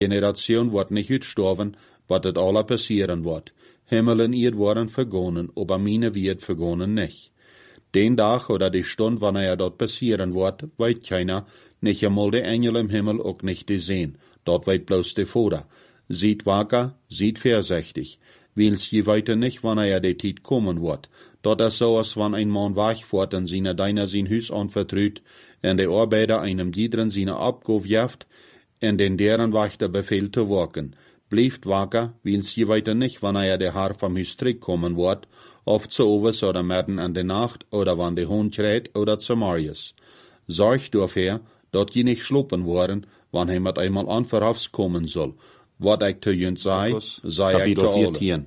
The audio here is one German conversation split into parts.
Generation wordt nicht uitsterven, wat het alle passieren wordt. Himmel en Erd worden vergonnen, aber meine wird vergonnen nicht. Den Tag oder die Stunde, wann dort passieren wird, weet keiner, nicht einmal de Engel im Himmel, auch nicht die sehen. Dort weet bloß de Vater. Sieht wacker, sieht vorsichtig. Wils je weiter nicht, wann die Tijd kommen wird. Dort ist so, als wann ein Mann wegfährt und seine Deiner sein Hus anvertraut, und der Arbeiter einem Diedren seine Abgabe jaft, und den deren Wächter befehlt zu wirken. Bleibt wacker, wils je weiter nicht, wann der Haar vom Hus kommen wird, oft zu Overs oder mitten an der Nacht, oder wann der Hund schreit, oder zu Marius. Sorgt dafür, dort je nicht schluppen worden, wann er mit einmal anverhafts kommen soll. Wat ik te junt sei ik te alle.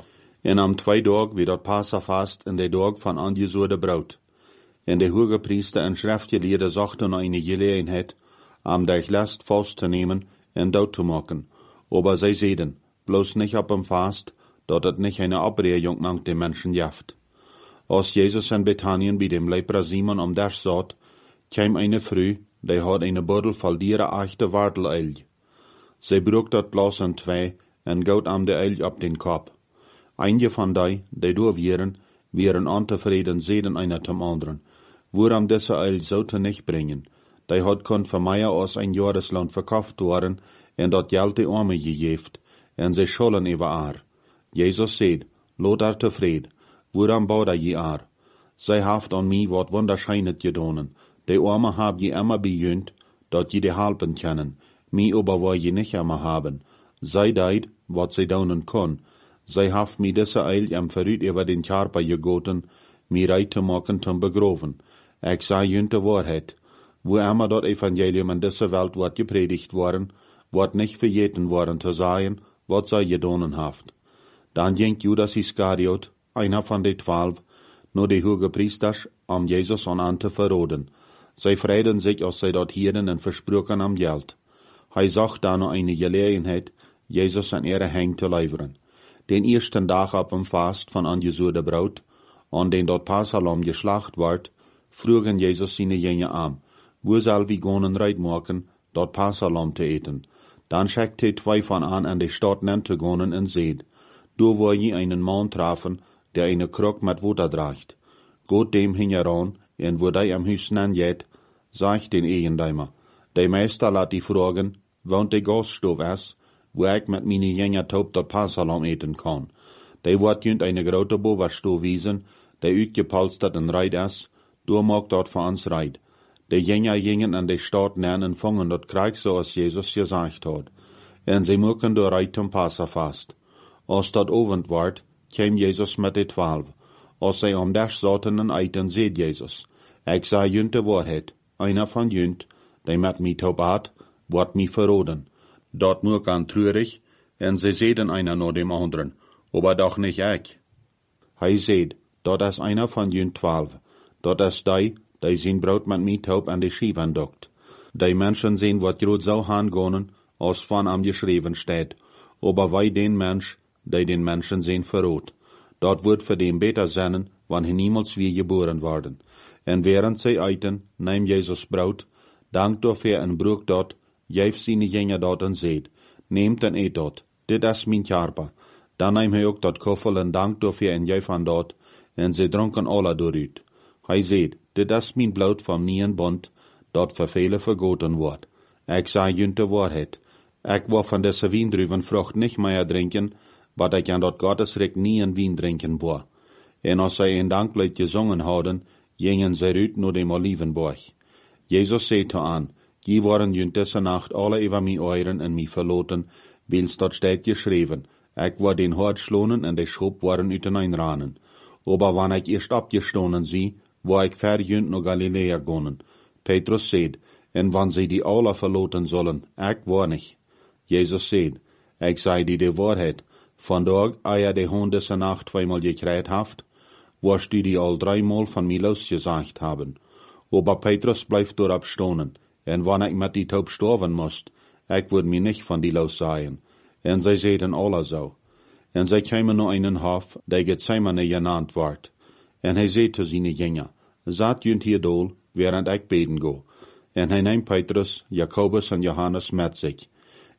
En am 2 Tag wie dat Passafast in de Tag van angezoorde brood. En de hoge priester en schriftgeleerde zochten naar eine Gelegenheit, am der Last vast te nemen en dood te maken. Aber zij zeiden, bloß nicht ab dem Fast, dat het nicht eine Abregung nach den Menschen jaft. Als Jesus in Bethanien bei dem Leper Simon am Dasch satt, kam eine Frau, die had eine Beutel voll dieren echte Warteleil. Zij brok dat bloß in 2 en gout am de Eil op den Kopf. Einige van die door wären ontevreden zeden einer zum anderen. Woran diese Eil zoute nicht bringen. Die had kon für mehr als ein Jahreslohn verkauft worden en dat Geld de Arme gegeft, en zij schollen über haar. Jesus seht, lot haar tevreden, woran baut je haar? Zij haft an mi wat wunderscheinet gedonen. De Arme hab je immer bejönt, dat je de halpen kennen. Mi aber wo je nicht immer haben. Zij deed, wat zij donen kon. Zij haft mi disse Eil am verrüt über den Körper gegoten, mi reit te maken zum begroven. Ik zei junt de Wahrheit. Wo immer dat Evangelium in dieser Welt wordt gepredigt worden, wordt nicht vergeten worden zu sagen, wat zij gedonen haft. Dan ging Judas Iskariot, einer von de 12, nur die hoge Priesters, om Jesus an te verroden. Zij freiden sich, als zij dat hieren en versproken am Geld. Hij zag dan nog eine Gelegenheit, Jesus an ihre Hang te leveren. Den ersten Tag ab dem Fast von angezoorde Braut, an den dort Passalam geschlacht ward, frugen Jesus seine Jünger an, wo soll wir gonen reit machen, dort Passalam te eten. Dann schickte 2 von an die Stadt nennte gonen en seed. Do wo je einen Mann trafen, der eine Krug mit Wasser dracht. Gott dem hing heran, en wo die am Hus nen jet, sagt den Eigendeimer. Der Meister laat die fragen, woont de Gaststove is, wo ik met meine Jünger taub dort Passalam eten kann. Die wordt junt eine grote Boverstove wiesen, der uitgepolstert en reit is, do mag dort voor ons reit. De Jünger gingen an de Stadt nen en vangen dort Krieg, so als Jesus gesagt hat. En sie moeken door reit zum Passafast. Als dat Abend ward, kwam Jesus met de 12. Als zij om Dasch zaten en eten, zeed Jesus, ik zei junt de Wahrheit, einer van junt, die met mij taub had, wordt mij verroden. Dat moek aan treurig, en sie zeden einer naar dem anderen, aber doch nicht ich. Hij zeed, dat is einer van junt 12, dat is die zijn brood met mij taub an de schieven dokt. Die Menschen sehen, wat groot zou hangonen, als van am geschreven steht, aber wij den Mensch, die den Menschen sehen, verrot. Dat wordt voor den beter zijn, wanneer niemals weer geboren worden. En während zij eten, neemt Jezus brood, dankt dafür en broek dat, geeft zijn Jünger dat en zeed, neemt en eet dat, dit is mijn Körper. Dan neemt hij ook dat koffel en dankt dafür en geeft aan dat, en ze dronken alle dooruit. Hij zeed, dit is mijn bloed van nieuwen bond, dat voor velen vergoten wordt. Ik zei junt de waarheid. Ik wil van deze wijndruivenvrucht niet meer drinken, wat ik aan dat Gottesrecht nie in wien drinken wil. En als zij een danklied gezongen hadden, gingen zij uit naar dem Olivenberg. Jezus zei te aan, die waren junt deze nacht alle over mij euren en mij verloten, wils dat steht geschreven. Ik word den hart schlonen en de schop waren uiteenranen. Aber wann ik eerst abgestonen zie, wo ik verjunt naar Galilea gonen. Petrus zeid, en wann sie die alle verloten sollen, ik war nicht. Jesus zeid, ik zei die de Wahrheit, vandaag eier de Hund deze Nacht 2-mal gekriegt haft, wirst du die al 3-mal von mir losgesagt haben. Aber Petrus bleibt dort abstonen, en wann ik met die Taub sterven moest, ik würde mir nicht von die lossagen. En zij zeiden alle so. En zij kwamen naar einen Hof, der Gethsemane genannt wordt. En hij zei te zijn Jünger, zat junt hier dol, während ik beten go. En hij neemt Petrus, Jakobus en Johannes met zich.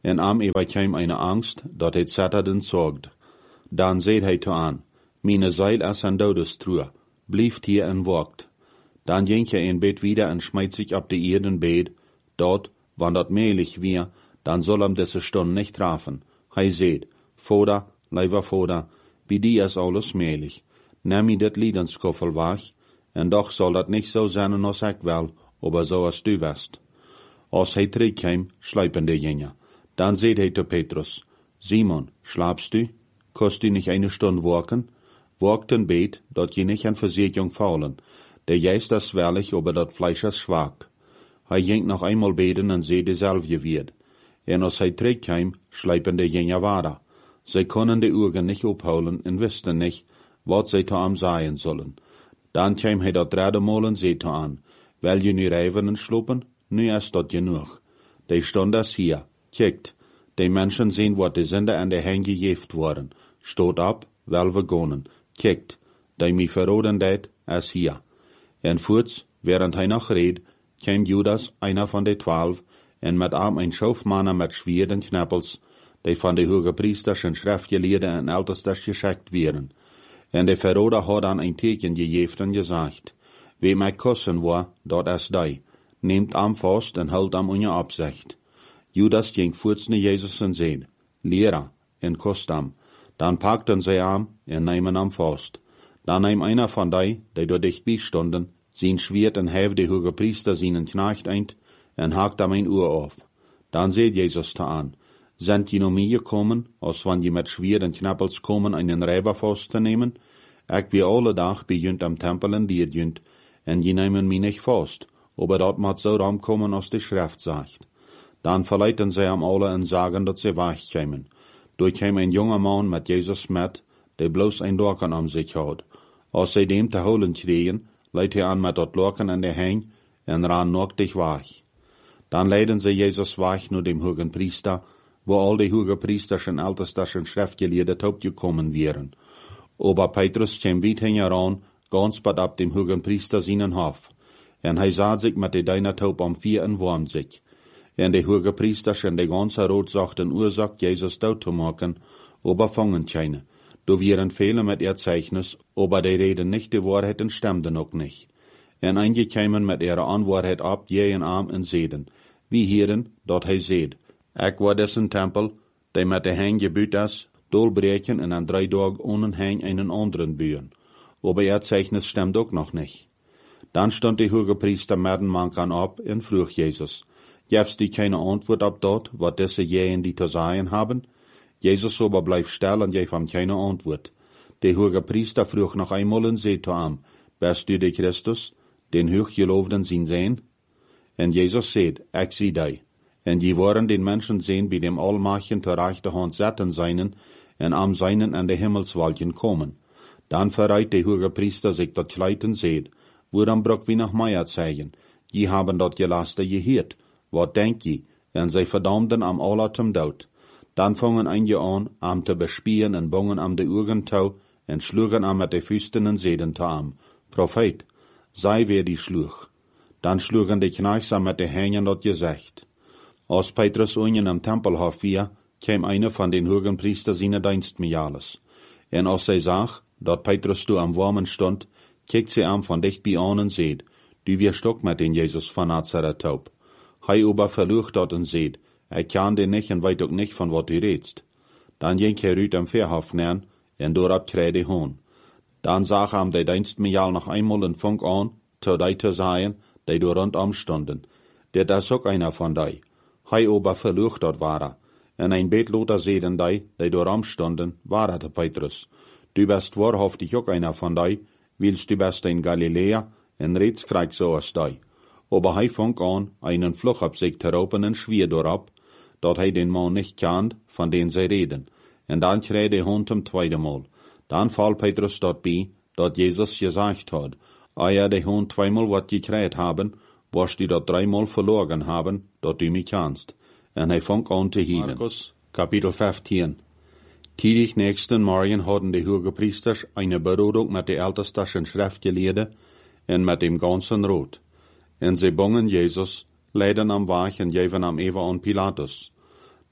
En am überkam eine Angst, dat het Satan sorgt. Dan seht hij te aan, meine Seil as an Todestruhe, blieft hier en wacht. Dan ging er in Bett wieder en schmeißt sich ab die Erden Bett. Dort, wann dat mehlig wir, dann soll diese Stunde nicht trafen. Hij seht, Vater, lieber Vater, bei dir is alles mehlig. Nimm mir dat Liedenskoffel weg, en doch soll dat nicht so sein als ich will, aber so als du west. Als hij terugkwam, schleipen de Jünger. Dan seht hij te Petrus, Simon, schlafst du? Kost du nicht eine Stunde waken? Wagt en Bett, dat je nicht an Versicherung faulen. Der Geist is wellig, aber dat Fleisch is schwach. Hij ging noch einmal beten en seht dezelfde weer. En als hij terugkwam, schleipen de Jünger weiter. Sie können die Augen nicht abholen en wisten nicht, wat sie zu ihm sagen sollen. Dan kwam hij dat derde Mal en zei te aan, wil je nu rijven en slopen? Nu is dat genoeg. Die stond is hier. Kijkt, die Menschen zien wat de Sünder an de Hand gegeven worden. Stoot op, wel we gonen. Kijkt, die mij verroden deed, is hier. En voorts, während hij nog reed, kwam Judas, einer van de 12, en met hem een schoofmannen met Schwert en knappels, die van de hogepriesters en schriftgeleerden en ältestes geschickt werden. En de Verroder had dan een teken gegeven en gezegd, wie mij kussen wil, dat is die. Nehmt am vast en houdt am unje opzicht. Judas ging voorts naar Jezus en zei, Lehrer, en kust am. Dan pakten zij am en nemen am vast. Dan neem einer van die door dichtbij stonden, zijn Schwert en hef de hogepriester zijn knecht eind, en hakt am een oor af. Dan zei Jezus te aan, sind je nog meer gekommen, als wann je met Schwert en knappels komen einen Räber vast te nemen? Ik wie alle dag bij junt am Tempel en leert junt, en je nemen mij niet vast, aber dat moet zo ramkommen, als de Schrift sagt. Dan verleiten zij am alle en sagen, dat ze wegkämen. Door kwam een jonge man met Jezus met, der bloos een Lorken am sich had. Als zij dem te holen kregen, leidt hij aan met dat Lorken aan de hang, en ran naaktig weg. Dan leiden zij Jezus weg naar dem hogen Priester, wo al die hoge Priesters en ältestes en schriftgeleerden opgekommen wären. Aber Petrus kwam weit heran, ganz bad ab dem hogen Priester seinen Hof. En hij sah sich met de Deinataub am vier en warm sich. En de hoge Priesters en de ganze Rot sagten Ursache, Jezus dood te maken, aber fangen keine. Do wären viele mit ihr Zeichnis, aber die reden nicht die Wahrheit en stemden auch nicht. En einige kämen mit ihrer Anwahrheit ab, je en arm en zeden. Wie hieren, dat hij zeed. Ik war dessen Tempel, die met de hang gebuut is, dolbreken en aan 3 Tagen ohne hang einen anderen bühen. Aber ihr Zeichnis stemmt auch noch nicht. Dan stond de hoge Priester met een man kan op en vroeg Jezus, gevst die keine Antwort op dat, wat deze jeen die te zeggen haben? Jezus aber bleef stil en geef hem keine Antwort. De hoge Priester vroeg nog einmal en zei te hem, bist du de Christus, den hooggeloofden zien zijn? En Jezus zei, ik zie die. En die worden den Menschen sehen, bij dem Allmachten ter rechte Hand zetten seinen, en am seinen an de Himmelswolken komen. Dan verreit de hoge Priester sich dat Kleid en zei, woran brok wie nach Meier zeigen? Die haben dat Gelaster geheert. Wat denk je? En zij verdammden am aller zum Dood. Dan vangen einige an, am te bespieren en bongen am de Augen tau, en schlugen am met de Füsten en zeden te am. Prophet, sei wer die schluch. Dan schlugen de Knechts am met de Hängen dat gezegd. Als Petrus unjen am Tempelhof vier, kwam einer van den hogen Priester seine Dienstmejales. En als zij zag, dat Petrus du am Warmen stond, kijkt sie am van dichtbij aan en zeed, du wirst ook met den Jesus van Nazareth taub. Hij aber verlucht dat en zeed, kan den nicht en weet ook nicht van wat u redst. Dan ging hij uit am Verhof nern, en doorab kreeg de hoon. Dan zag am de Dienstmejal nog einmal en funk aan, zu die te zeggen, die door rondom stonden. Dit is ook einer van die. Hij aber verlucht dat ware. En een beetloter zeden die door am stonden, ware de Petrus. Du bist wahrhaftig ook einer van die, willst du best in Galilea, en reeds krijg zo als die. Aber hij fang aan, einen Fluch op zich te roepen en schwier doorop, dat hij den man nicht kent, van den zij reden. En dan kreeg de hond zum tweede Mal. Dan val Petrus dat bij, dat Jezus gezegd had, eer de hond 2-mal wat gekriegt haben, wirst du dat 3-mal verloren haben, dat du mich kennst. En hij fang aan te hielen. Markus, Kapitel 15. Tidig nächsten Morgen hadden de hoge Priesters eine Berodung mit de ältestes en schriftgeleerden en met dem ganzen Rot. En ze bongen Jezus, leiden am Weg en geven am Eva an Pilatus.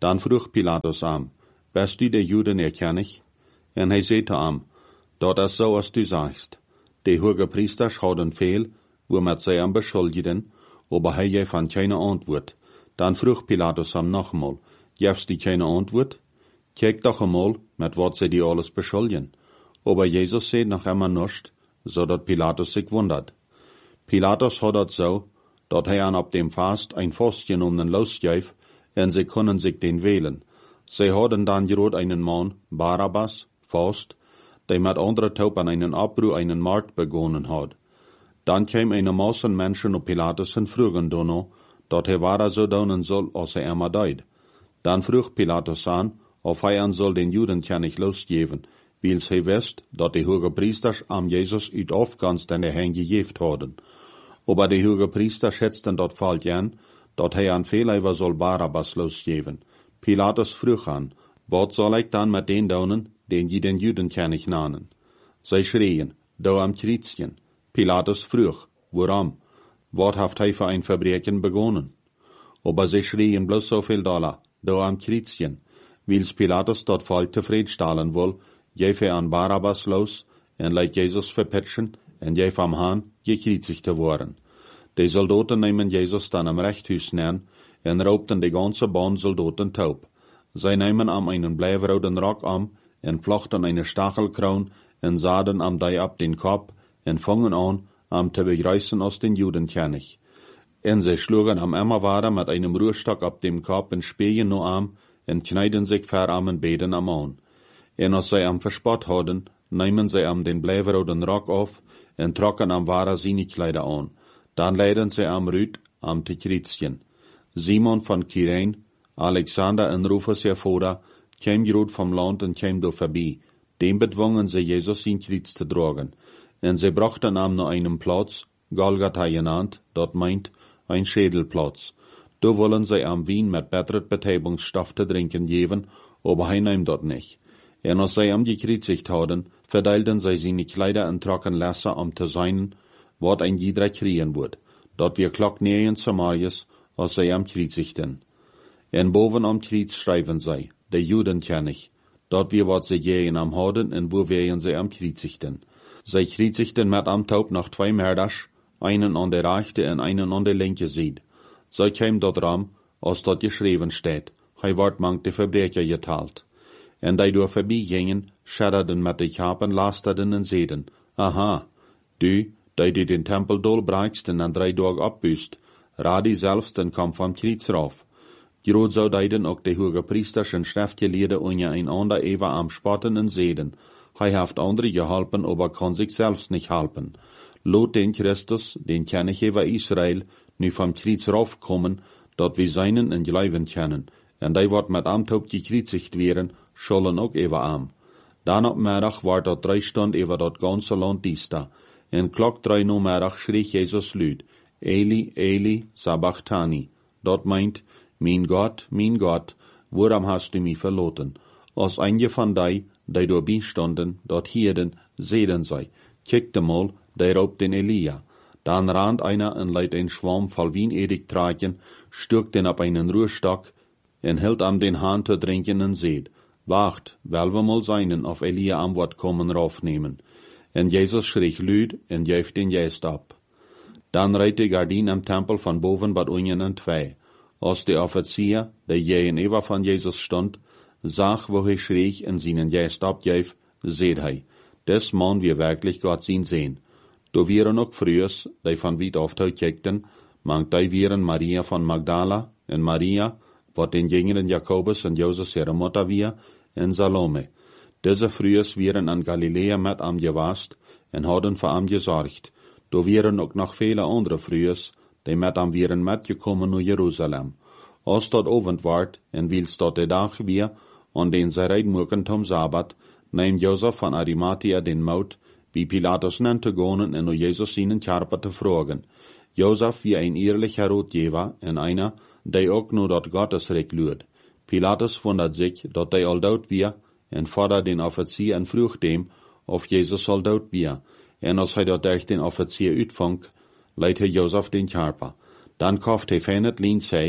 Dan vroeg Pilatus am, bist du de Juden erkennig? En hij zei te am, dat is zo als du sagst. De hoge priesters hadden veel, womit zij am beschuldigden, aber hij gaf van keine antwoord. Dan vroeg Pilatus am nogmaal, gevst die keine antwoord? Kijk toch eenmaal, met wat zij die alles beschuldigen. Aber Jesus zei nog immer nichts, zodat Pilatus sich wundert. Pilatus had dat zo, dat hij aan op dem Fast ein vastgenomen losgaf, en zij kunnen zich den wählen. Zij hadden dan gerot einen Mann, Barabbas, vast, die met andere Taub an einen Abbruch einen Markt begonnen had. Dan kwam eine Masse Menschen op Pilatus en vroegen dono, dat hij waar zo doen soll, als hij immer deed. Dan vroeg Pilatus aan, of hij aan soll den Juden nicht losgeven, wils hij wist, dat de hoge priesters am Jesus uit afganst en de hen gegeven hadden. Aber de hoge priesters schätzten dat falsch an, dat hij aan veel soll Barabbas losgeven. Pilatus vroeg aan, wat zal ik dan met den doen, den je den Juden nicht nanen? Zij schreien, do am Kreuzchen. Pilatus vroeg, waarom? Wat heeft hij voor een Verbrechen begonnen? Aber zij schreien bloß so viel Dollar, do am Kreuzchen. Wils Pilatus dat Volk tevredenstellen wil, gaf hij aan Barabbas los, en leidt Jesus verpetschen, en gaf am Haan gekreuzigt te worden. De Soldaten nemen Jesus dan am Rechthuis neer, en raubten de ganze Bahn Soldaten taub. Zij nemen am einen blijfroden Rock am, en vlochten eine Stachelkroon, en zaden am die ab den Kopf, en fangen an, am te begreißen aus den Judenkönig. En zij schlugen am Emmerwader mit einem Ruhrstock ab dem Kopf en spähen no am, en kneiden sich ver am en beden am an. En als zij am verspott hadden, nemen zij am den blijfroden Rock auf, en trocken am wahrer Sinnekleider an. Dan leiden zij am Rüd, am te Kreuzchen. Simon von Kyrene, Alexander en Rufus Vader, kwam gerut vom Land en kwam do voorbij. Dem bedwongen zij Jesus in Kreuz te dragen. En zij brachten am naar einem Platz, Golgatha genannt, dat meint, ein Schädelplatz. Do wollen zij am Wien met betteret Betäubungsstoff te drinken geven, aber hij neemt dat nicht. En als zij am gekreuzigt hadden, verdeilten zij seine Kleider en trocken Lässer am te seinen, wat ein jeder kriegen wird. Dat wir klok neeën Samarias, als zij am kreuzigten. En boven am Kreuz schrijven zij, de Judenkönig, dat wir wat zij gehen am hadden en wo wären zij am kreuzigten. Zij kreuzigten met am Taub noch 2 Mörders, einen an der rechte en einen an der linke Seite. Zij kwam dat ram, als dat geschreven steht, hij wordt mank de Verbrecher geteilt. En die door voorbij gingen, schadderden met de Kapen, lasterden en zeiden, aha, du, die den Tempel dolbreikst en 3 Tage abbüßt, radi selbst en kom vom Kreuz rauf. Groot zou deiden ook de hoge priesters en schriftgeleerden onje einander even am spotten en zeiden, hij heeft andere geholpen, aber kan zich selbst nicht helpen. Lot den Christus, den König über Israel, nu vom Kreuz raufkommen, dat wir seinen en geleiven kennen, en die wordt met am Taub gekreuzigt werden, schollen ook even am. Dan op middag wordt dat 3 Stunden over dat ganze land diesta, en klok 3 uur middag schreef Jesus luid, Eli, Eli, sabachthani. Dat meint, mijn God, waarom hast du mich verloten? Als einige van die doorbij stonden, dat hierden, zeiden zij, kijk mal, die raubt den Elia. Dan rand einer en leidt een Schwarm voll Wien tragen, stürkt den op einen Ruhrstock, en hielt am den Hahn te drinken en zeid, wacht, wel we mal seinen auf Elia am Wort kommen raufnehmen. En Jesus schrie luid en geef den Geist ab. Dan reed de Gardin am Tempel van boven wat unjen en 2. Als de Offizier, der gegenüber van Jesus stond, zag wo hij schrie en seinen Geist abgeef, zeid hij, des Mann wir wirklich Gott zien sehen. Do vieren ook frühers, die van weit af kijkten, mangt die vieren Maria van Magdala en Maria, wat den jüngeren Jakobus en Joses ihre Mutter wir, en Salome. Diese frühers vieren an Galilea met am gewast en hadden voor am gezorgd. Do vieren ook nog vele andere frühers, die met am vieren metgekommen naar Jerusalem. Als dat ovend wordt, en wils dat de dag weer, an den zij reidmoeken tom Sabbat, neemt Josef van Arimathea den Mout, wie Pilatus nannte gonen en o Jesus seinen Körper te vragen. Josef wie ein ehrlicher Ratgeber en einer, der ook nur dat Gottesrecht luurt. Pilatus wundert sich, dat hij al dood wir, en fordert den Offizier en vroeg dem, of Jesus al dood wir. En als hij dat durch den Offizier uitvonk, leidt hij Josef den Körper. Dan kauft hij fein het lien zich,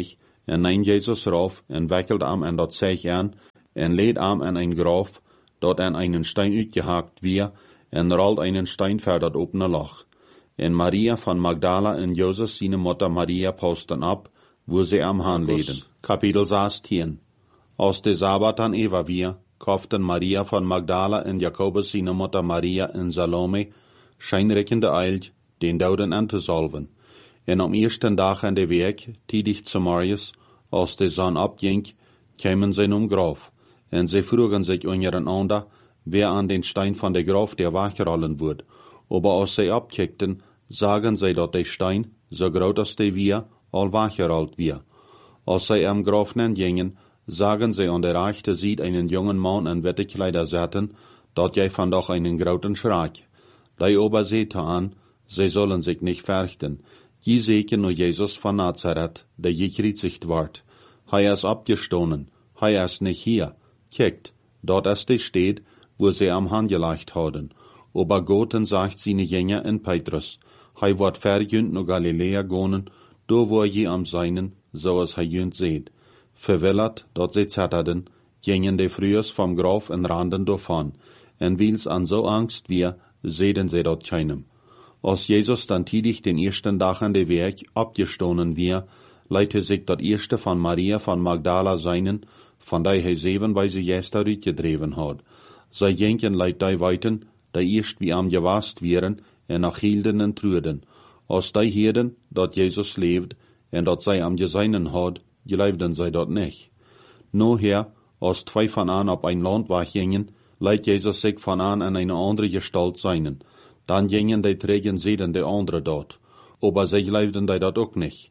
en neemt Jezus rauf, en wikkelt am en dat Zeug aan, en leed am en een graf, dat en einen Stein uitgehakt weer, en rollt einen Stein ver dat opene Loch. En Maria van Magdala en Josef seine Mutter Maria posten ab, wo sie am Hahn leden. Kapitel 16. Aus de Sabbat an Eva wir, kauften Maria von Magdala en Jakobus seine Mutter Maria en Salome, scheinreckende Eilt, den Douden an te salven. En am ersten Dag an de Weg, tidig zu Marius, als de Sonne abging, kämen sie Graf, en sie frugen sich untereinander, wer an den Stein von der Graf der wachrollen wird. Aber als sie abkickten, sagen sie, dat der Stein, so groß als der wir, all wachrollt wir. Als sie am Graf gingen, sagen sie an der rechte Seite einen jungen Mann in wette Kleider setzen, dat jij van doch einen großen Schreck. Die aber sehte an, sie sollen sich nicht fürchten. Je seken nur Jesus von Nazareth, der gekreuzigt ward. Hij ist abgestoßen, hij ist nicht hier. Kijkt, dort ist er steht, wo sie am Hand gelegt haben. Aber Goten sagt seine Jünger in Petrus, hij wird verjünt nach Galiläa gehen, do wo je am Seinen, so es hij jünt seht. Verwillert, dort sie zetterten, gingen de frühers vom Graf en randen davon, en wils an so Angst wir, sehden sie dort keinem. Als Jesus dann tidig den ersten Tag an de Weg abgestoßen wir, leite sich dort erste von Maria von Magdala seinen, von der hij 7 bei sie gestern uitgedreven had. Zij jenken leit die weiten, die erst wie am gewast wären, en nach hielden en truden. Als die heden, dat Jesus leeft, en dat zij am geseinen had, geleefden zij dat nicht. Noher, als 2 von an op ein Landweg gingen, leit Jesus sich von an eine andere Gestalt seinen. Dann gingen die Trägen sehen de andere dort. Aber sie geleefden die dat ook nicht.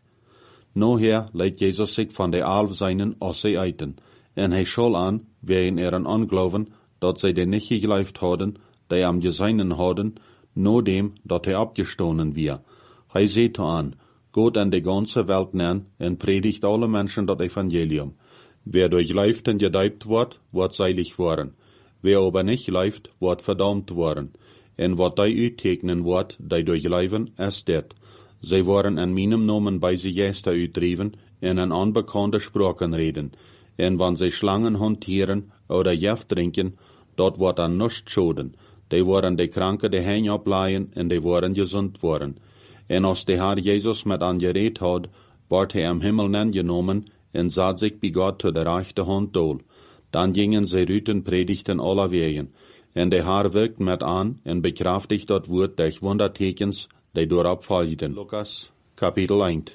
Noher leit Jesus sich von der Alf seinen als sie eiten. En hij schol an, wegen ihren Anglauben, dat zij de nicht geleeft hadden, die am geseinen hadden, no dem, dat hij abgestoßen wir. Hij seht an, Gott an de ganze Welt nen, en predigt alle Menschen dat Evangelium. Wer durchleift en gedeibt wordt seilig worden. Wer aber nicht leift, wordt verdammt worden. En wat die uittekenen wordt, die durchleiven, is dit. Zij worden in meinem Namen bei sie gester uitdreven, en in unbekannte Sprachen reden. En wann sie Schlangen hantieren oder Jeft trinken, dort wordt an nichts schoden. Die worden de Kranke de Hänge ableihen, en die worden gesund worden. En als de Herr Jesus met an gereed had, wordt hij am Himmel genomen, en zat sich bij Gott zu der rechte Hand dol. Dan gingen sie rüten predigten aller Wegen. En de Herr wirkt met an, en bekraftigt dat Woord durch Wundertekens, die dorab folgten. Lukas, Kapitel 1.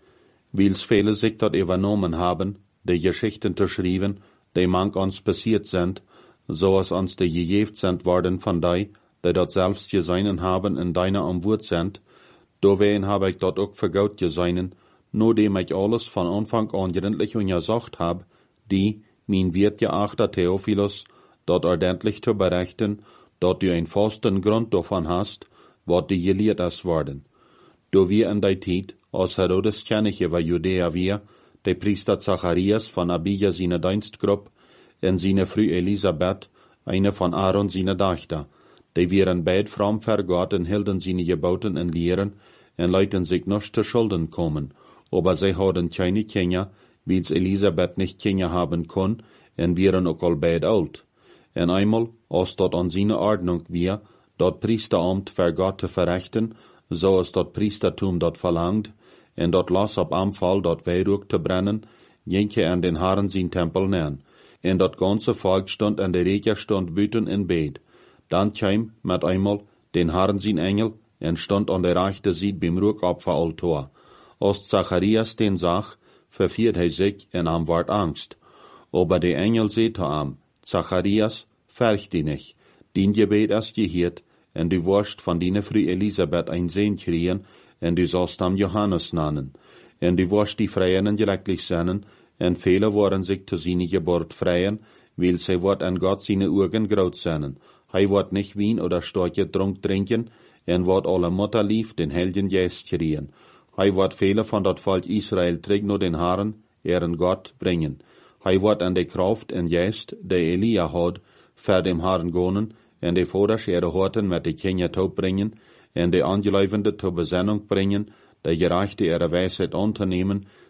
Wils viele sich dat übernommen haben, die Geschichten zu schreiben, die manch uns passiert sind, so als uns die gegeben sind worden von die dat selbst geseinen haben in deiner Umwurt sind, dowein habe ich dort auch vergaut geseinen, nur dem ich alles von Anfang an gründlich untersucht hab, die, mein wertgeachter Theophilus, dort ordentlich zu berichten, dort du einen festen Grund davon hast, wat die gelehrt ist worden. Do wir in der Zeit, als Herodes König über Judäa wir, der Priester Zacharias von Abija seine Dienstgruppe, en seine Frau Elisabeth, eine von Aaron seine Tochter, die wären beid fromm vor Gott en hielden seine Geboten en Lehren, en leiten sich nicht zu Schulden kommen, aber sie hadden keine Kinder, wie's Elisabeth nicht Kinder haben kon, en wären auch all beid alt. En einmal, als dort an seine Ordnung wir, dort Priesteramt vor Gott zu verrichten, so als dort Priestertum dort verlangt, en dort las ab Anfall dort Weihrauch zu brennen, jenke an den Herren sein Tempel nähen. En dat ganze Volk stond an der Regenstund büten in Bett. Dann kam mit einmal den Herren sein Engel en stond an der rechten Seite beim Ruchopferaltar. Als Zacharias den sah, verfiert hij sich en am ward Angst. Aber der Engel sehte am, Zacharias, fürcht dich nicht, din Gebet ist gehört, en du wirst von deiner Frau Elisabeth ein Sohn kriegen, en du sollst am Johannes nennen. En du wirst die Freien glücklich sein, en viele worden sich zu seiner Geburt freien, weil sie wird an Gott seine Augen groß sein. Hij wird nicht Wein oder starke Trunk trinken, en wird alle Mutter lief den Helden Geist kriegen. Hij wird viele von dat Volk Israel trägt nur den Herren, ihren Gott, bringen. Hij wird an de Kraft en Geist, de Elia had, für dem Herrn gehen, en de Voders ihre Horten mit de Kinder taub bringen, en de Angeläufende zur Besinnung bringen, de Gerechte ihre Weisheit unternehmen,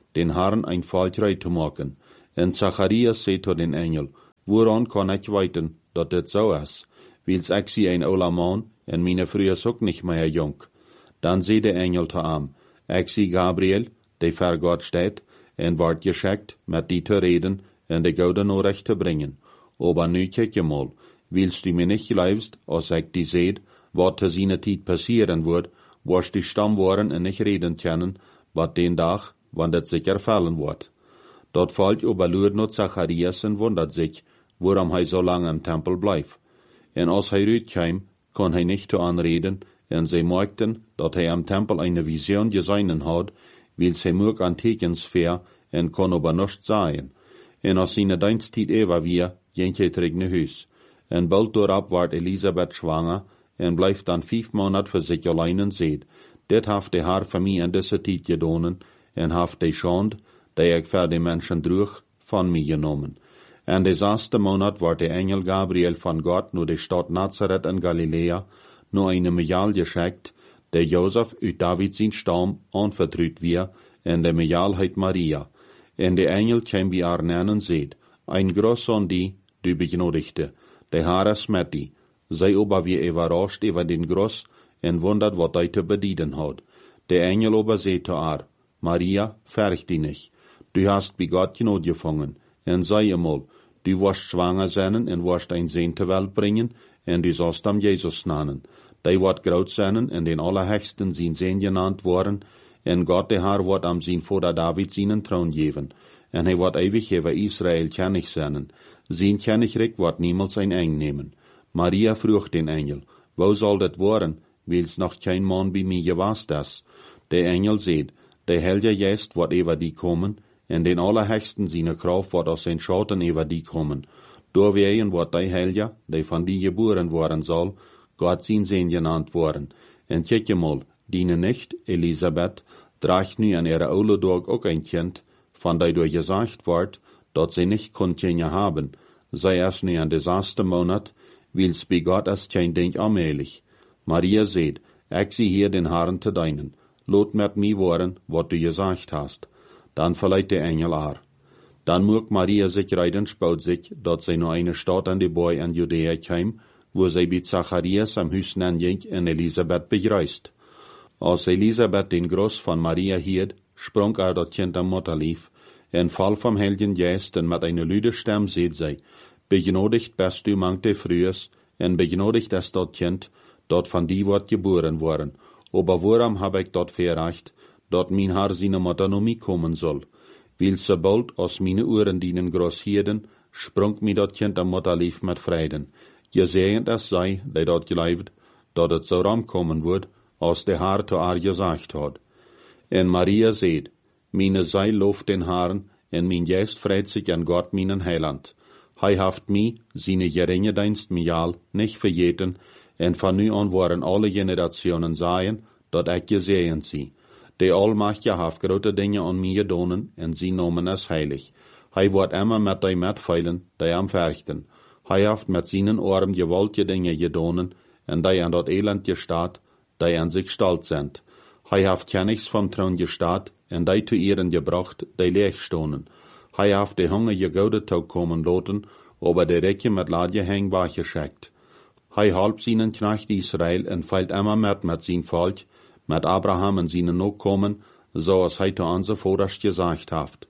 den Herrn ein Faltrei zu machen. En Zacharias zei tot den Engel, woran kan ik weten dat dit zo is? Wils ik zie een oude man, en meine Frau is ook niet meer jong. Dan zei de Engel te hem, ik zie Gabriel, die ver God steht, en wordt geschickt met die te reden en de gouden Nachricht te brengen. Aber nu kijk je mal, willst du mir nicht geloofst, als ik die seht, wat te zijn tijd passieren wordt, was die stam worden en nicht reden können, wat den Dag, wann dat sich erfallen wordt. Dort fällt überlurt not Zacharias en wundert sich, warum hij so lange im Tempel blijft. En als hij uitkwam, kon hij nicht zu anreden, en zij merkten, dat hij am Tempel eine Vision gesehen had, wil zij moog an tekens ver, en kon aber nichts sagen. En als seine Dienstzeit ewa weer, ging hij terug naar huis. En bald daarop werd Elisabeth schwanger, en blijft dan 5 Monate voor zich allein en zeed. Dit heeft de haar voor mij in deze tijd gedonen, en heeft de schande, die ik voor de mensen droeg, van mij genomen. En de 6e Monat werd de Engel Gabriel van God naar de stad Nazareth in Galilea, naar een Mejaal geschickt, der Josef uit David zijn stam anvertrouwd weer, en de Mejaal heet Maria. En de Engel kwam bij haar neer en zeid, ein groß die, du begnodigte, de haar is met die. Zij aber weer überrascht über den Groß, en wundert wat hij te bedienen had. De Engel aber zei te haar, Maria, fürcht die nicht. Du hast bei Gott Gnade gefangen, en sei einmal, du wirst schwanger sein en wirst ein Sohn zur Welt bringen, en du sollst am Jesus nennen. Die wird groß sein, en den Allerhöchsten sein Sohn genannt worden, en Gott der Herr wird am sein Vater David seinen Thron geben, en hij wird ewig über Israel König sein. Sein Königreich wird niemals ein Eng nehmen. Maria frug den Engel, wo soll das worden, weil's noch kein Mann bei mir gewast ist? Der Engel seht, der Heilige Geist wird über die kommen, en den Allerhöchsten seine Kraft wird aus den Schatten über die kommen. Doorwegen wird der Heilige, der von die geboren worden soll, Gott sein Sohn genannt worden. En kijk mal, diene nicht, Elisabeth, draagt nu an ihre oude Tag auch ein Kind, von der durch gesagt wird, dat sie nicht Kinder haben. Zij is nu an de 6e Monat, wils bei Gott ist kein Ding allmählich. Maria seht, ich zie hier den Herrn te deinen. Lot met mij worden, wat du gesagt hast. Dan verleiht der Engel haar. Dan moog Maria sich reiden spout sich, dat zij naar eine Stadt an de Boy in Judäa kwam, wo zij bij Zacharias am Huis ging en Elisabeth begreist. Als Elisabeth den Groß von Maria hielt, sprang dat Kind am Mutterlief, en Fall vom Heiligen Geist, en mit einer lüde Stimme seht zij, begnodigt bist du mangt de Frühes, en begnodigt ist dat Kind, dat von die wird geboren worden. Aber warum hab ich dat verrecht, dat mein Herr seine Mutter noch mich kommen soll? Weil sobald aus meine Ohren dienen groß hierden, sprung mir dat Kind am Mutterlief mit Freuden. Gesegnet es sei, die dat geleift, dat het so kommen wird, als der Herr zu ihr gesagt hat. En Maria seht, meine Seil loft den Herrn, en mein Geist freut sich an Gott meinen Heiland. Hij haft mi, seine geringe Dienst mijal, nicht vergeten, en van nu an waren alle Generationen sagen, dat ik gesehen sie. De Allmächtige haft grote Dinge an mir gedonen, en sie nomen es heilig. Hij wordt immer met die metfeilen, die am verchten. Hij haft met seinen Arm gewaltige Dinge gedonen, en die an dat Elend gestaat, die an sich stolz sind. Hij haft Königs vom Thron gestaat, en die zu ihren gebracht, die leeg stonen. Hij haft de hungrige Goude Tag kommen laten, aber de Recke mit Ladje hängbar geschickt. Hij halb seinen Knecht Israel en feilt immer met sein Volk, mit Abraham en seinen Nachkommen, so als hij zu onze Vaters gesagt haft.